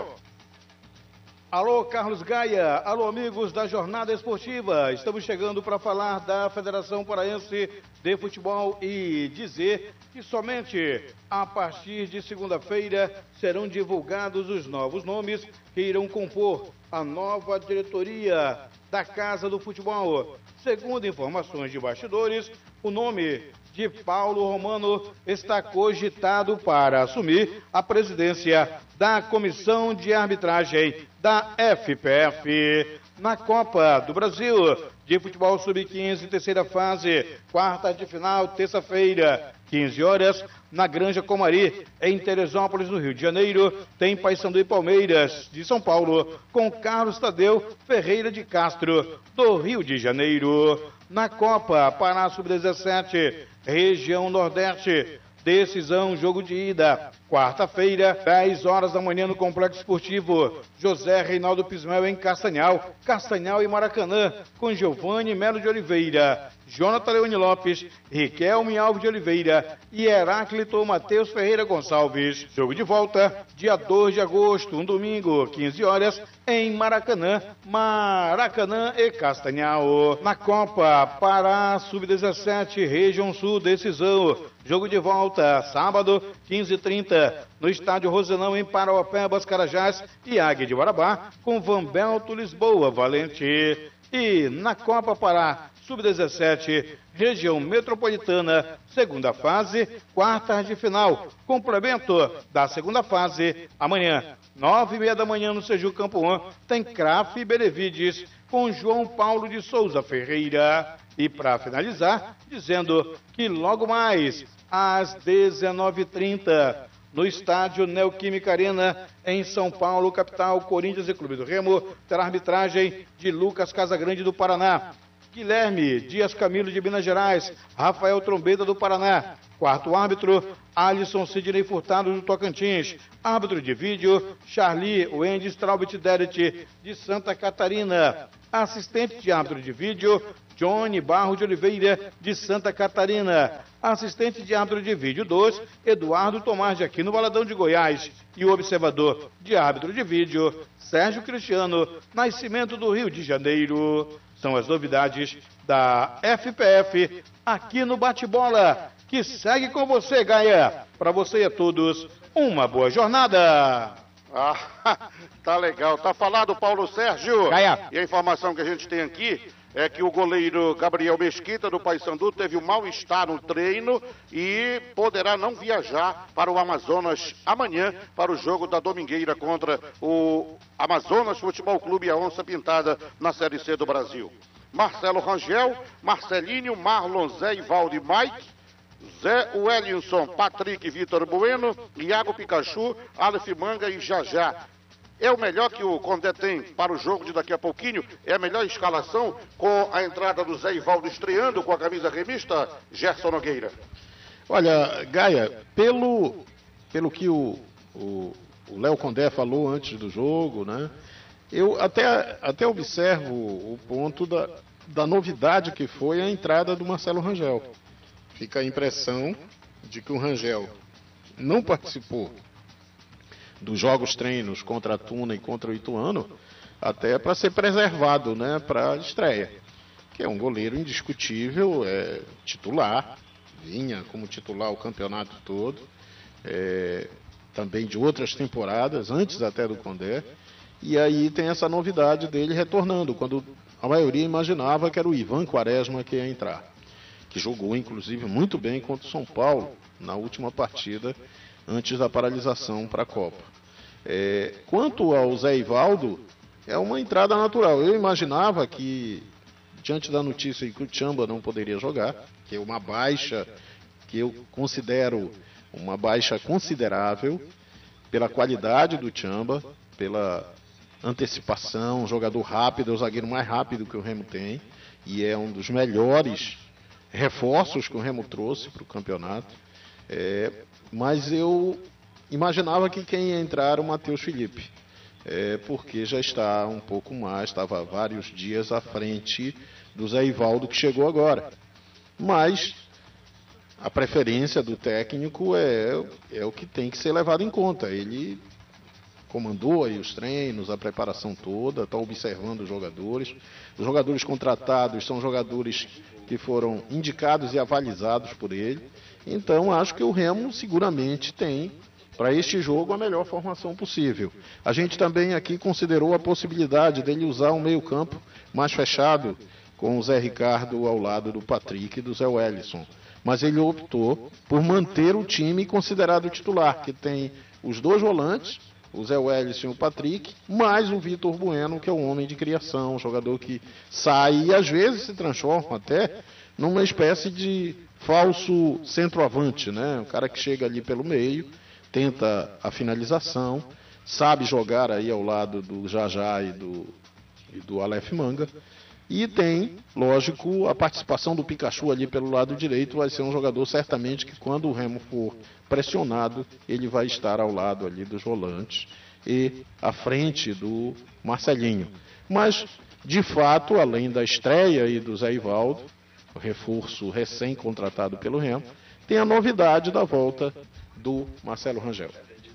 Alô, Carlos Gaia, alô, amigos da Jornada Esportiva. Estamos chegando para falar da Federação Paraense de Futebol e dizer que somente a partir de segunda-feira serão divulgados os novos nomes que irão compor a nova diretoria da Casa do Futebol. Segundo informações de bastidores, o nome de Paulo Romano está cogitado para assumir a presidência da Comissão de Arbitragem da F P F. Na Copa do Brasil de Futebol sub quinze, terceira fase, quarta de final, terça-feira, quinze horas, na Granja Comari, em Teresópolis, no Rio de Janeiro, tem Paysandu e Palmeiras, de São Paulo, com Carlos Tadeu Ferreira de Castro, do Rio de Janeiro. Na Copa Pará sub dezessete, região Nordeste, decisão, jogo de ida, quarta-feira, dez horas da manhã no Complexo Esportivo José Reinaldo Pismel em Castanhal, Castanhal e Maracanã, com Giovanni Melo de Oliveira, Jonathan Leone Lopes, Riquelme Alves de Oliveira e Heráclito Matheus Ferreira Gonçalves. Jogo de volta, dia dois de agosto, um domingo, quinze horas, em Maracanã, Maracanã e Castanhal. Na Copa Pará sub dezessete, região Sul, decisão, jogo de volta, sábado, quinze e trinta, no estádio Rosenão, em Parauapebas, Carajás e Águia de Guarabá, com Vanbelto Lisboa Valente. E na Copa Pará sub dezessete, região metropolitana, segunda fase, quartas de final. Complemento da segunda fase, amanhã, nove e meia da manhã no Seju Campo um, tem Crafe e Benevides com João Paulo de Souza Ferreira. E para finalizar, dizendo que logo mais, às dezenove e trinta, no estádio Neoquímica Arena, em São Paulo, capital, Corinthians e Clube do Remo, terá arbitragem de Lucas Casagrande do Paraná, Guilherme Dias Camilo de Minas Gerais, Rafael Trombeta do Paraná. Quarto árbitro, Alisson Sidney Furtado do Tocantins. Árbitro de vídeo, Charlie Wendy Straubit Deret de Santa Catarina. Assistente de árbitro de vídeo, Johnny Barro de Oliveira de Santa Catarina. Assistente de árbitro de vídeo dois, Eduardo Tomás de Aquino Valadão de Goiás. E o observador de árbitro de vídeo, Sérgio Cristiano Nascimento do Rio de Janeiro. São as novidades da F P F aqui no Bate-Bola, que segue com você, Gaia. Para você e a todos, uma boa jornada. Ah, tá legal. Tá falado, Paulo Sérgio. Gaia. E a informação que a gente tem aqui é que o goleiro Gabriel Mesquita, do Paysandu, teve um mal-estar no treino e poderá não viajar para o Amazonas amanhã para o jogo da Domingueira contra o Amazonas Futebol Clube e a Onça Pintada na Série C do Brasil. Marcelo Rangel, Marcelinho, Marlon, Zé Ivaldo e Mike, Zé Wellington, Patrick, Vitor Bueno, Iago Pikachu, Aleph Manga e Jajá. É o melhor que o Condé tem para o jogo de daqui a pouquinho? É a melhor escalação com a entrada do Zé Ivaldo estreando com a camisa remista, Gerson Nogueira? Olha, Gaia, pelo, pelo que o Léo Condé falou antes do jogo, né? Eu até, até observo o ponto da, da novidade que foi a entrada do Marcelo Rangel. Fica a impressão de que o Rangel não participou dos jogos treinos contra a Tuna e contra o Ituano, até para ser preservado, né, para a estreia. Que é um goleiro indiscutível, é titular, vinha como titular o campeonato todo, é, também de outras temporadas, antes até do Condé. E aí tem essa novidade dele retornando, quando a maioria imaginava que era o Ivan Quaresma que ia entrar, que jogou inclusive muito bem contra o São Paulo na última partida antes da paralisação para a Copa. É, quanto ao Zé Ivaldo, é uma entrada natural. Eu imaginava que, diante da notícia que o Tchamba não poderia jogar, que é uma baixa que eu considero uma baixa considerável pela qualidade do Tchamba, pela antecipação, um jogador rápido, é o zagueiro mais rápido que o Remo tem, e é um dos melhores reforços que o Remo trouxe para o campeonato. É, mas eu imaginava que quem ia entrar era o Matheus Felipe, é, porque já está um pouco mais, estava vários dias à frente do Zé Ivaldo, que chegou agora. Mas a preferência do técnico é, é o que tem que ser levado em conta. Ele comandou aí os treinos, a preparação toda, está observando os jogadores. Os jogadores contratados são jogadores que foram indicados e avalizados por ele. Então, acho que o Remo seguramente tem, para este jogo, a melhor formação possível. A gente também aqui considerou a possibilidade dele usar um meio-campo mais fechado, com o Zé Ricardo ao lado do Patrick e do Zé Wellington. Mas ele optou por manter o time considerado titular, que tem os dois volantes, o Zé Wellington e o Patrick, mais o Vitor Bueno, que é um homem de criação, um jogador que sai e às vezes se transforma até numa espécie de falso centroavante, né? Um cara que chega ali pelo meio, tenta a finalização, sabe jogar aí ao lado do Jajá e do, e do Aleph Manga. E tem, lógico, a participação do Pikachu ali pelo lado direito. Vai ser um jogador certamente que, quando o Remo for pressionado, ele vai estar ao lado ali dos volantes e à frente do Marcelinho. Mas, de fato, além da estreia aí do Zé Ivaldo, o reforço recém-contratado pelo Remo, tem a novidade da volta do Marcelo Rangel.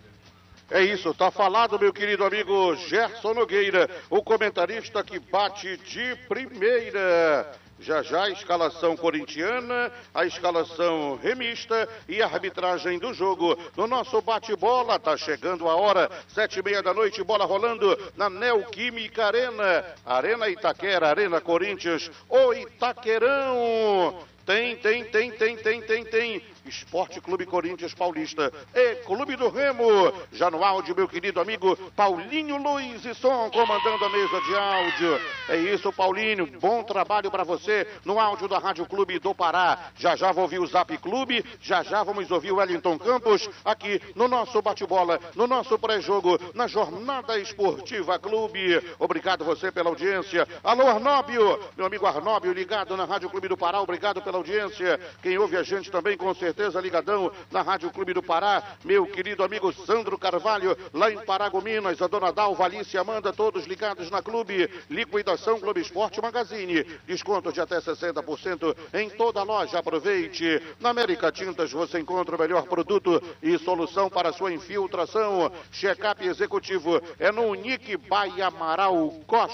É isso, tá falado, meu querido amigo Gerson Nogueira, o comentarista que bate de primeira. Já já a escalação corintiana, a escalação remista e a arbitragem do jogo. No nosso bate-bola, tá chegando a hora, sete e meia da noite, bola rolando na Neoquímica Arena. Arena Itaquera, Arena Corinthians, o Itaquerão. Tem, tem, tem, tem, tem, tem, tem. Esporte Clube Corinthians Paulista e Clube do Remo. Já no áudio, meu querido amigo Paulinho Luiz e Som, comandando a mesa de áudio. É isso, Paulinho. Bom trabalho para você no áudio da Rádio Clube do Pará. Já já vou ouvir o Zap Clube. Já já vamos ouvir o Wellington Campos aqui no nosso bate-bola, no nosso pré-jogo, na Jornada Esportiva Clube. Obrigado você pela audiência. Alô, Arnóbio. Meu amigo Arnóbio ligado na Rádio Clube do Pará. Obrigado pela audiência. Quem ouve a gente também, com certeza. certeza ligadão na Rádio Clube do Pará, meu querido amigo Sandro Carvalho, lá em Paragominas, a dona Dalva, Alice, Amanda, todos ligados na Clube. Liquidação Clube Esporte Magazine, desconto de até sessenta por cento em toda a loja, aproveite. Na América Tintas você encontra o melhor produto e solução para sua infiltração. Check-up executivo é no Unique by Amaral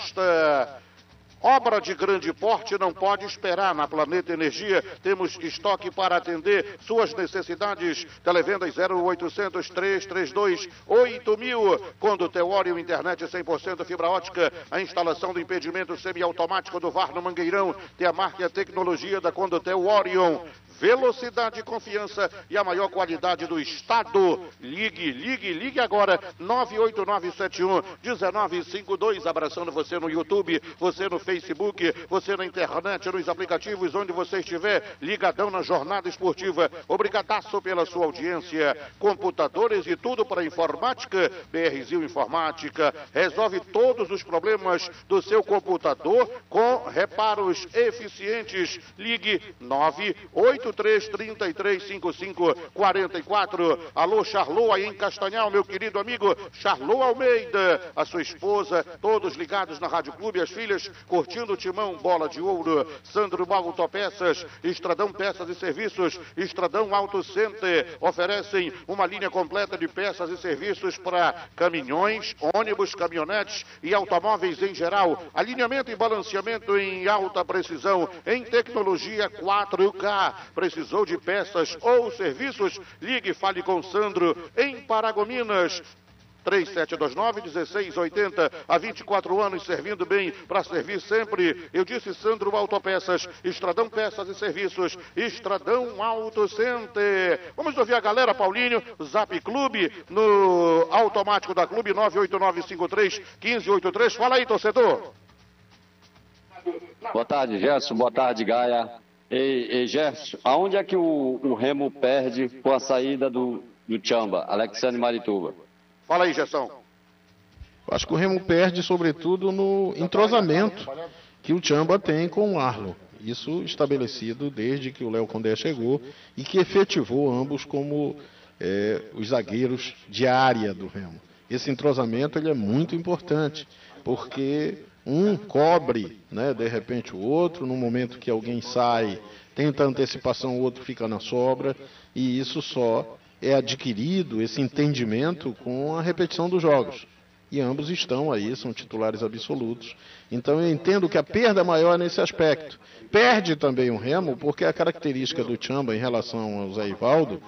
Costa. Obra de grande porte não pode esperar. Na Planeta Energia temos estoque para atender suas necessidades. Televendas zero oitocentos, trezentos e trinta e dois, oito mil. Condutel Orion, internet cem por cento fibra ótica. A instalação do impedimento semiautomático do V A R no Mangueirão tem a marca e a tecnologia da Condutel Orion. Velocidade, confiança e a maior qualidade do estado. Ligue, ligue, ligue agora. nove oito nove sete um, um nove cinco dois. Abraçando você no YouTube, você no Facebook, você na internet, nos aplicativos, onde você estiver, ligadão na Jornada Esportiva. Obrigadaço pela sua audiência. Computadores e tudo para informática. BRzinho Informática resolve todos os problemas do seu computador com reparos eficientes. Ligue nove oito três três três cinco cinco quatro quatro. Alô, Charlot, aí em Castanhal, meu querido amigo Charlot Almeida, a sua esposa, todos ligados na Rádio Clube, as filhas curtindo o timão, bola de ouro. Sandro Autopeças, Estradão Peças e Serviços, Estradão Auto Center, oferecem uma linha completa de peças e serviços para caminhões, ônibus, caminhonetes e automóveis em geral. Alinhamento e balanceamento em alta precisão, em tecnologia quatro K. Precisou de peças ou serviços? Ligue e fale com Sandro em Paragominas. três sete dois nove, um seis oito zero. Há vinte e quatro anos servindo bem para servir sempre. Eu disse Sandro Autopeças, Estradão Peças e Serviços, Estradão Auto Center. Vamos ouvir a galera, Paulinho, Zap Clube, no automático da Clube, nove oito nove cinco três um cinco oito três. Fala aí, torcedor. Boa tarde, Gerson. Boa tarde, Gaia. Ei, ei, Gerson, aonde é que o, o Remo perde com a saída do, do Tchamba, Alexandre Marituba? Fala aí, Gerson. Acho que o Remo perde, sobretudo, no entrosamento que o Tchamba tem com o Arlo. Isso estabelecido desde que o Léo Condé chegou e que efetivou ambos como é, os zagueiros de área do Remo. Esse entrosamento ele é muito importante, porque um cobre, né, de repente o outro, no momento que alguém sai, tenta antecipação, o outro fica na sobra, e isso só é adquirido, esse entendimento, com a repetição dos jogos. E ambos estão aí, são titulares absolutos. Então eu entendo que a perda maior é nesse aspecto. Perde também o Remo, porque a característica do Tchamba em relação ao Zé Ivaldo,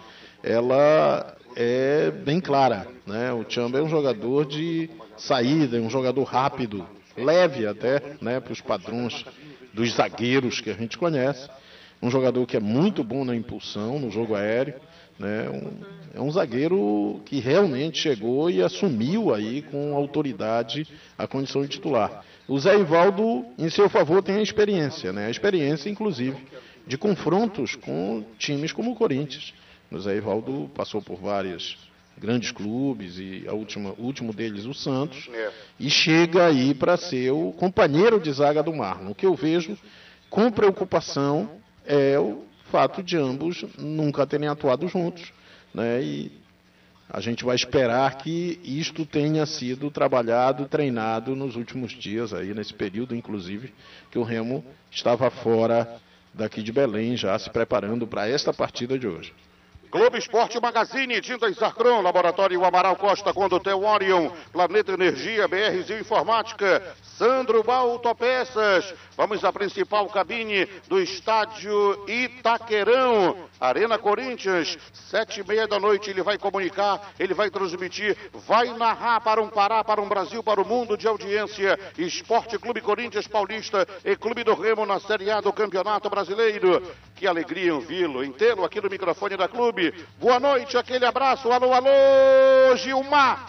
ela é bem clara, né? O Tchamba é um jogador de saída, é um jogador rápido, leve até, né, para os padrões dos zagueiros que a gente conhece. Um jogador que é muito bom na impulsão, no jogo aéreo, né? Um, é um zagueiro que realmente chegou e assumiu aí com autoridade a condição de titular. O Zé Ivaldo, em seu favor, tem a experiência, né? A experiência, inclusive, de confrontos com times como o Corinthians. O Zé Ivaldo passou por várias grandes clubes e a última, o último deles, o Santos, é. E chega aí para ser o companheiro de zaga do Marlon. O que eu vejo com preocupação é o fato de ambos nunca terem atuado juntos, né? E a gente vai esperar que isto tenha sido trabalhado, treinado nos últimos dias, aí nesse período, inclusive, que o Remo estava fora daqui de Belém, já se preparando para esta partida de hoje. Globo Esporte Magazine, Tintas Zarcron, Laboratório Amaral Costa, Condutel Orion, Planeta Energia, BRzinho Informática, Sandro Autopeças, Vamos à principal cabine do estádio Itaquerão, Arena Corinthians, sete e meia da noite. Ele vai comunicar, ele vai transmitir, vai narrar para um Pará, para um Brasil, para o mundo de audiência. Esporte Clube Corinthians Paulista e Clube do Remo na Série A do Campeonato Brasileiro. Que alegria em vê-lo, em tê-lo aqui no microfone da Clube. Boa noite, aquele abraço. Alô, alô, Gilmar.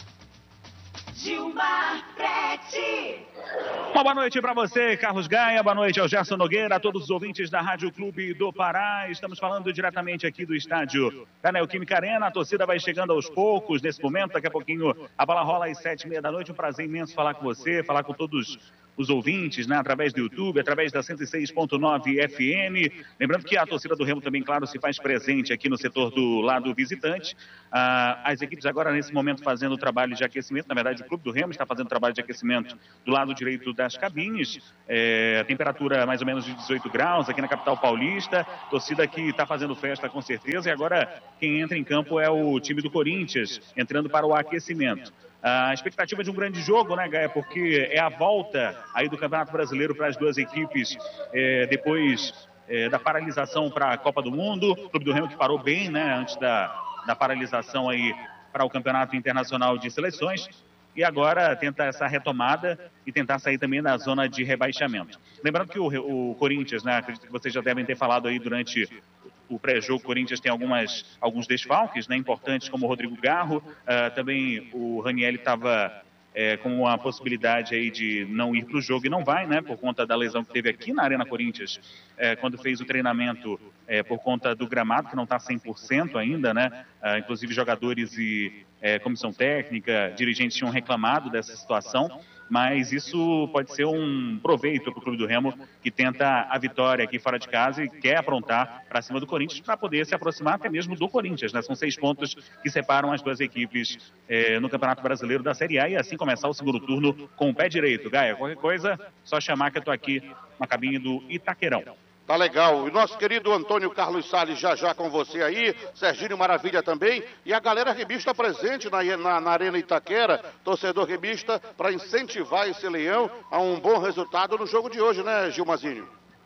Gilmar Prete. Uma boa noite para você, Carlos Gaia. Boa noite ao Gerson Nogueira, a todos os ouvintes da Rádio Clube do Pará. Estamos falando diretamente aqui do estádio da Neoquímica Arena. A torcida vai chegando aos poucos nesse momento. Daqui a pouquinho a bola rola às sete e meia da noite. Um prazer imenso falar com você, falar com todos os ouvintes, né, através do YouTube, através da cento e seis ponto nove F M. Lembrando que a torcida do Remo também, claro, se faz presente aqui no setor do lado visitante. Ah, as equipes agora, nesse momento, fazendo o trabalho de aquecimento. Na verdade, o Clube do Remo está fazendo o trabalho de aquecimento do lado direito das cabines. É, temperatura mais ou menos de dezoito graus aqui na capital paulista. Torcida que está fazendo festa, com certeza. E agora, quem entra em campo é o time do Corinthians, entrando para o aquecimento. A expectativa de um grande jogo, né, Gaia? Porque é a volta aí do Campeonato Brasileiro para as duas equipes é, depois é, da paralisação para a Copa do Mundo. O Clube do Remo que parou bem, né, antes da, da paralisação aí para o Campeonato Internacional de Seleções. E agora tenta essa retomada e tentar sair também da zona de rebaixamento. Lembrando que o, o Corinthians, né, acredito que vocês já devem ter falado aí durante o pré-jogo, o Corinthians tem algumas, alguns desfalques, né, importantes, como o Rodrigo Garro. Uh, também o Raniel estava é, com a possibilidade aí de não ir para o jogo e não vai, né, por conta da lesão que teve aqui na Arena Corinthians, é, quando fez o treinamento é, por conta do gramado, que não está cem por cento ainda, né, uh, inclusive jogadores e é, comissão técnica, dirigentes tinham reclamado dessa situação. Mas isso pode ser um proveito para o Clube do Remo, que tenta a vitória aqui fora de casa e quer aprontar para cima do Corinthians para poder se aproximar até mesmo do Corinthians, né? São seis pontos que separam as duas equipes eh, no Campeonato Brasileiro da Série A e assim começar o segundo turno com o pé direito. Gaia, qualquer coisa, só chamar que eu estou aqui na cabine do Itaquerão. Tá legal. E nosso querido Antônio Carlos Salles já já com você aí, Serginho Maravilha também, e a galera remista presente na, na, na Arena Itaquera, torcedor remista, para incentivar esse leão a um bom resultado no jogo de hoje, né, Gilmazinho?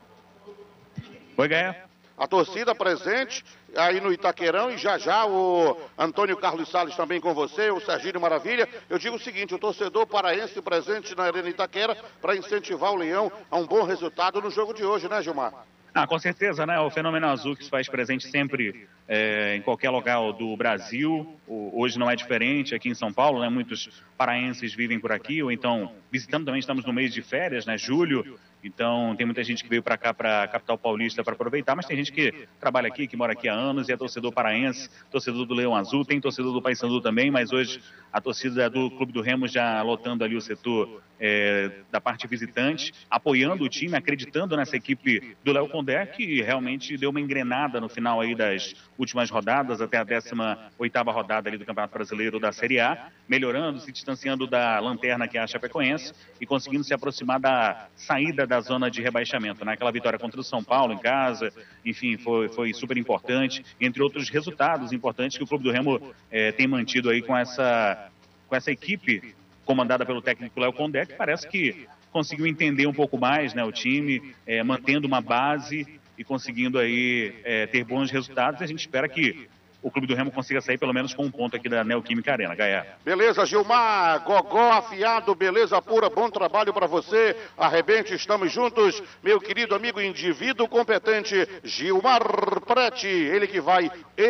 Oi, Gaia. A torcida presente aí no Itaquerão e já já o Antônio Carlos Salles também com você, o Serginho Maravilha. Eu digo o seguinte, o torcedor paraense presente na Arena Itaquera para incentivar o Leão a um bom resultado no jogo de hoje, né, Gilmar? Ah, com certeza, né? O Fenômeno Azul que se faz presente sempre é, em qualquer lugar do Brasil. O, hoje não é diferente aqui em São Paulo, né? Muitos paraenses vivem por aqui, ou então visitando também, estamos no mês de férias, né? Julho. Então, tem muita gente que veio para cá, para a capital paulista, para aproveitar, mas tem gente que trabalha aqui, que mora aqui há anos, e é torcedor paraense, torcedor do Leão Azul, tem torcedor do Paysandu também, mas hoje a torcida do Clube do Remo já lotando ali o setor é, da parte visitante, apoiando o time, acreditando nessa equipe do Léo Condé, que realmente deu uma engrenada no final aí das últimas rodadas, até a décima oitava rodada ali do Campeonato Brasileiro da Série A, melhorando, se distanciando da lanterna que é a Chapecoense e conseguindo se aproximar da saída da zona de rebaixamento, né? Aquela vitória contra o São Paulo em casa, enfim, foi, foi super importante, entre outros resultados importantes que o Clube do Remo eh, tem mantido aí com essa, com essa equipe comandada pelo técnico Léo Condé, que parece que conseguiu entender um pouco mais, né, o time, eh, mantendo uma base e conseguindo aí eh, ter bons resultados. A gente espera que o Clube do Remo consiga sair pelo menos com um ponto aqui da Neoquímica Arena, Gaia. Beleza, Gilmar, gogó afiado, beleza pura, bom trabalho para você, arrebente, estamos juntos, meu querido amigo indivíduo competente, Gilmar Prete, ele que vai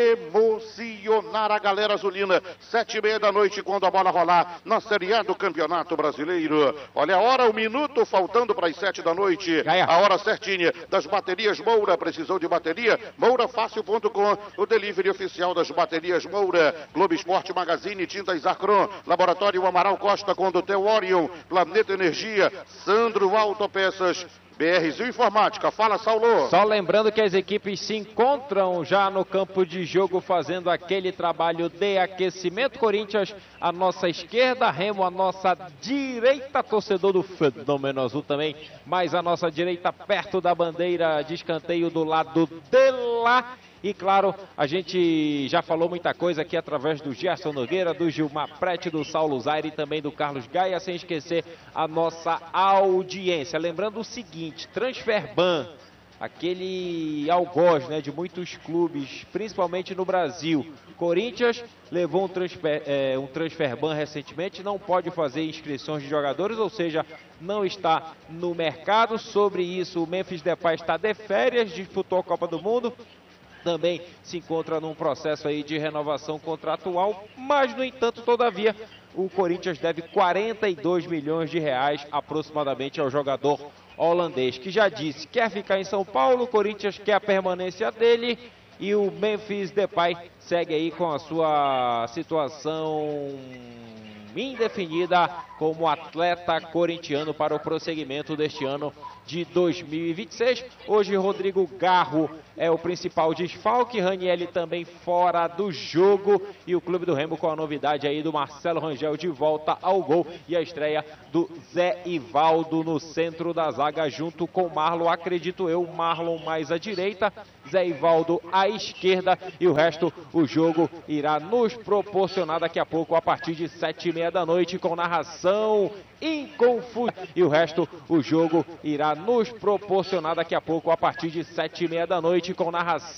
emocionar a galera azulina, sete e meia da noite, quando a bola rolar na Série A do Campeonato Brasileiro. Olha a hora, o um minuto faltando para as sete da noite, Gaia. A hora certinha das baterias Moura, precisou de bateria? moura fácil ponto com, o delivery oficial das baterias Moura, Globo Esporte Magazine, Tintas Acron, Laboratório Amaral Costa, Condutel Orion, Planeta Energia, Sandro Autopeças, B R Z Informática. Fala, Saulo. Só lembrando que as equipes se encontram já no campo de jogo fazendo aquele trabalho de aquecimento. Corinthians à nossa esquerda, Remo à nossa direita, torcedor do Fenômeno Azul também, mas à nossa direita perto da bandeira de escanteio do lado de lá. E claro, a gente já falou muita coisa aqui através do Gerson Nogueira, do Gilmar Prete, do Saulo Zaire e também do Carlos Gaia, sem esquecer a nossa audiência. Lembrando o seguinte, Transferban, aquele algoz, né, de muitos clubes, principalmente no Brasil. Corinthians levou um, transfer, é, um Transferban recentemente, não pode fazer inscrições de jogadores, ou seja, não está no mercado. Sobre isso, o Memphis Depay está de férias, disputou a Copa do Mundo, também se encontra num processo aí de renovação contratual, mas, no entanto, todavia, o Corinthians deve quarenta e dois milhões de reais aproximadamente ao jogador holandês, que já disse, quer ficar em São Paulo, o Corinthians quer a permanência dele, e o Memphis Depay segue aí com a sua situação indefinida como atleta corintiano para o prosseguimento deste ano de dois mil e vinte e seis. Hoje Rodrigo Garro é o principal desfalque, Ranieri também fora do jogo, e o Clube do Remo com a novidade aí do Marcelo Rangel de volta ao gol, e a estreia do Zé Ivaldo no centro da zaga junto com Marlon, acredito eu, Marlon mais à direita, Zé Ivaldo à esquerda, e o resto o jogo irá nos proporcionar daqui a pouco a partir de sete e meia da noite com narração inconfundível, e o resto o jogo irá nos proporcionar daqui a pouco a partir de sete e meia da noite com narração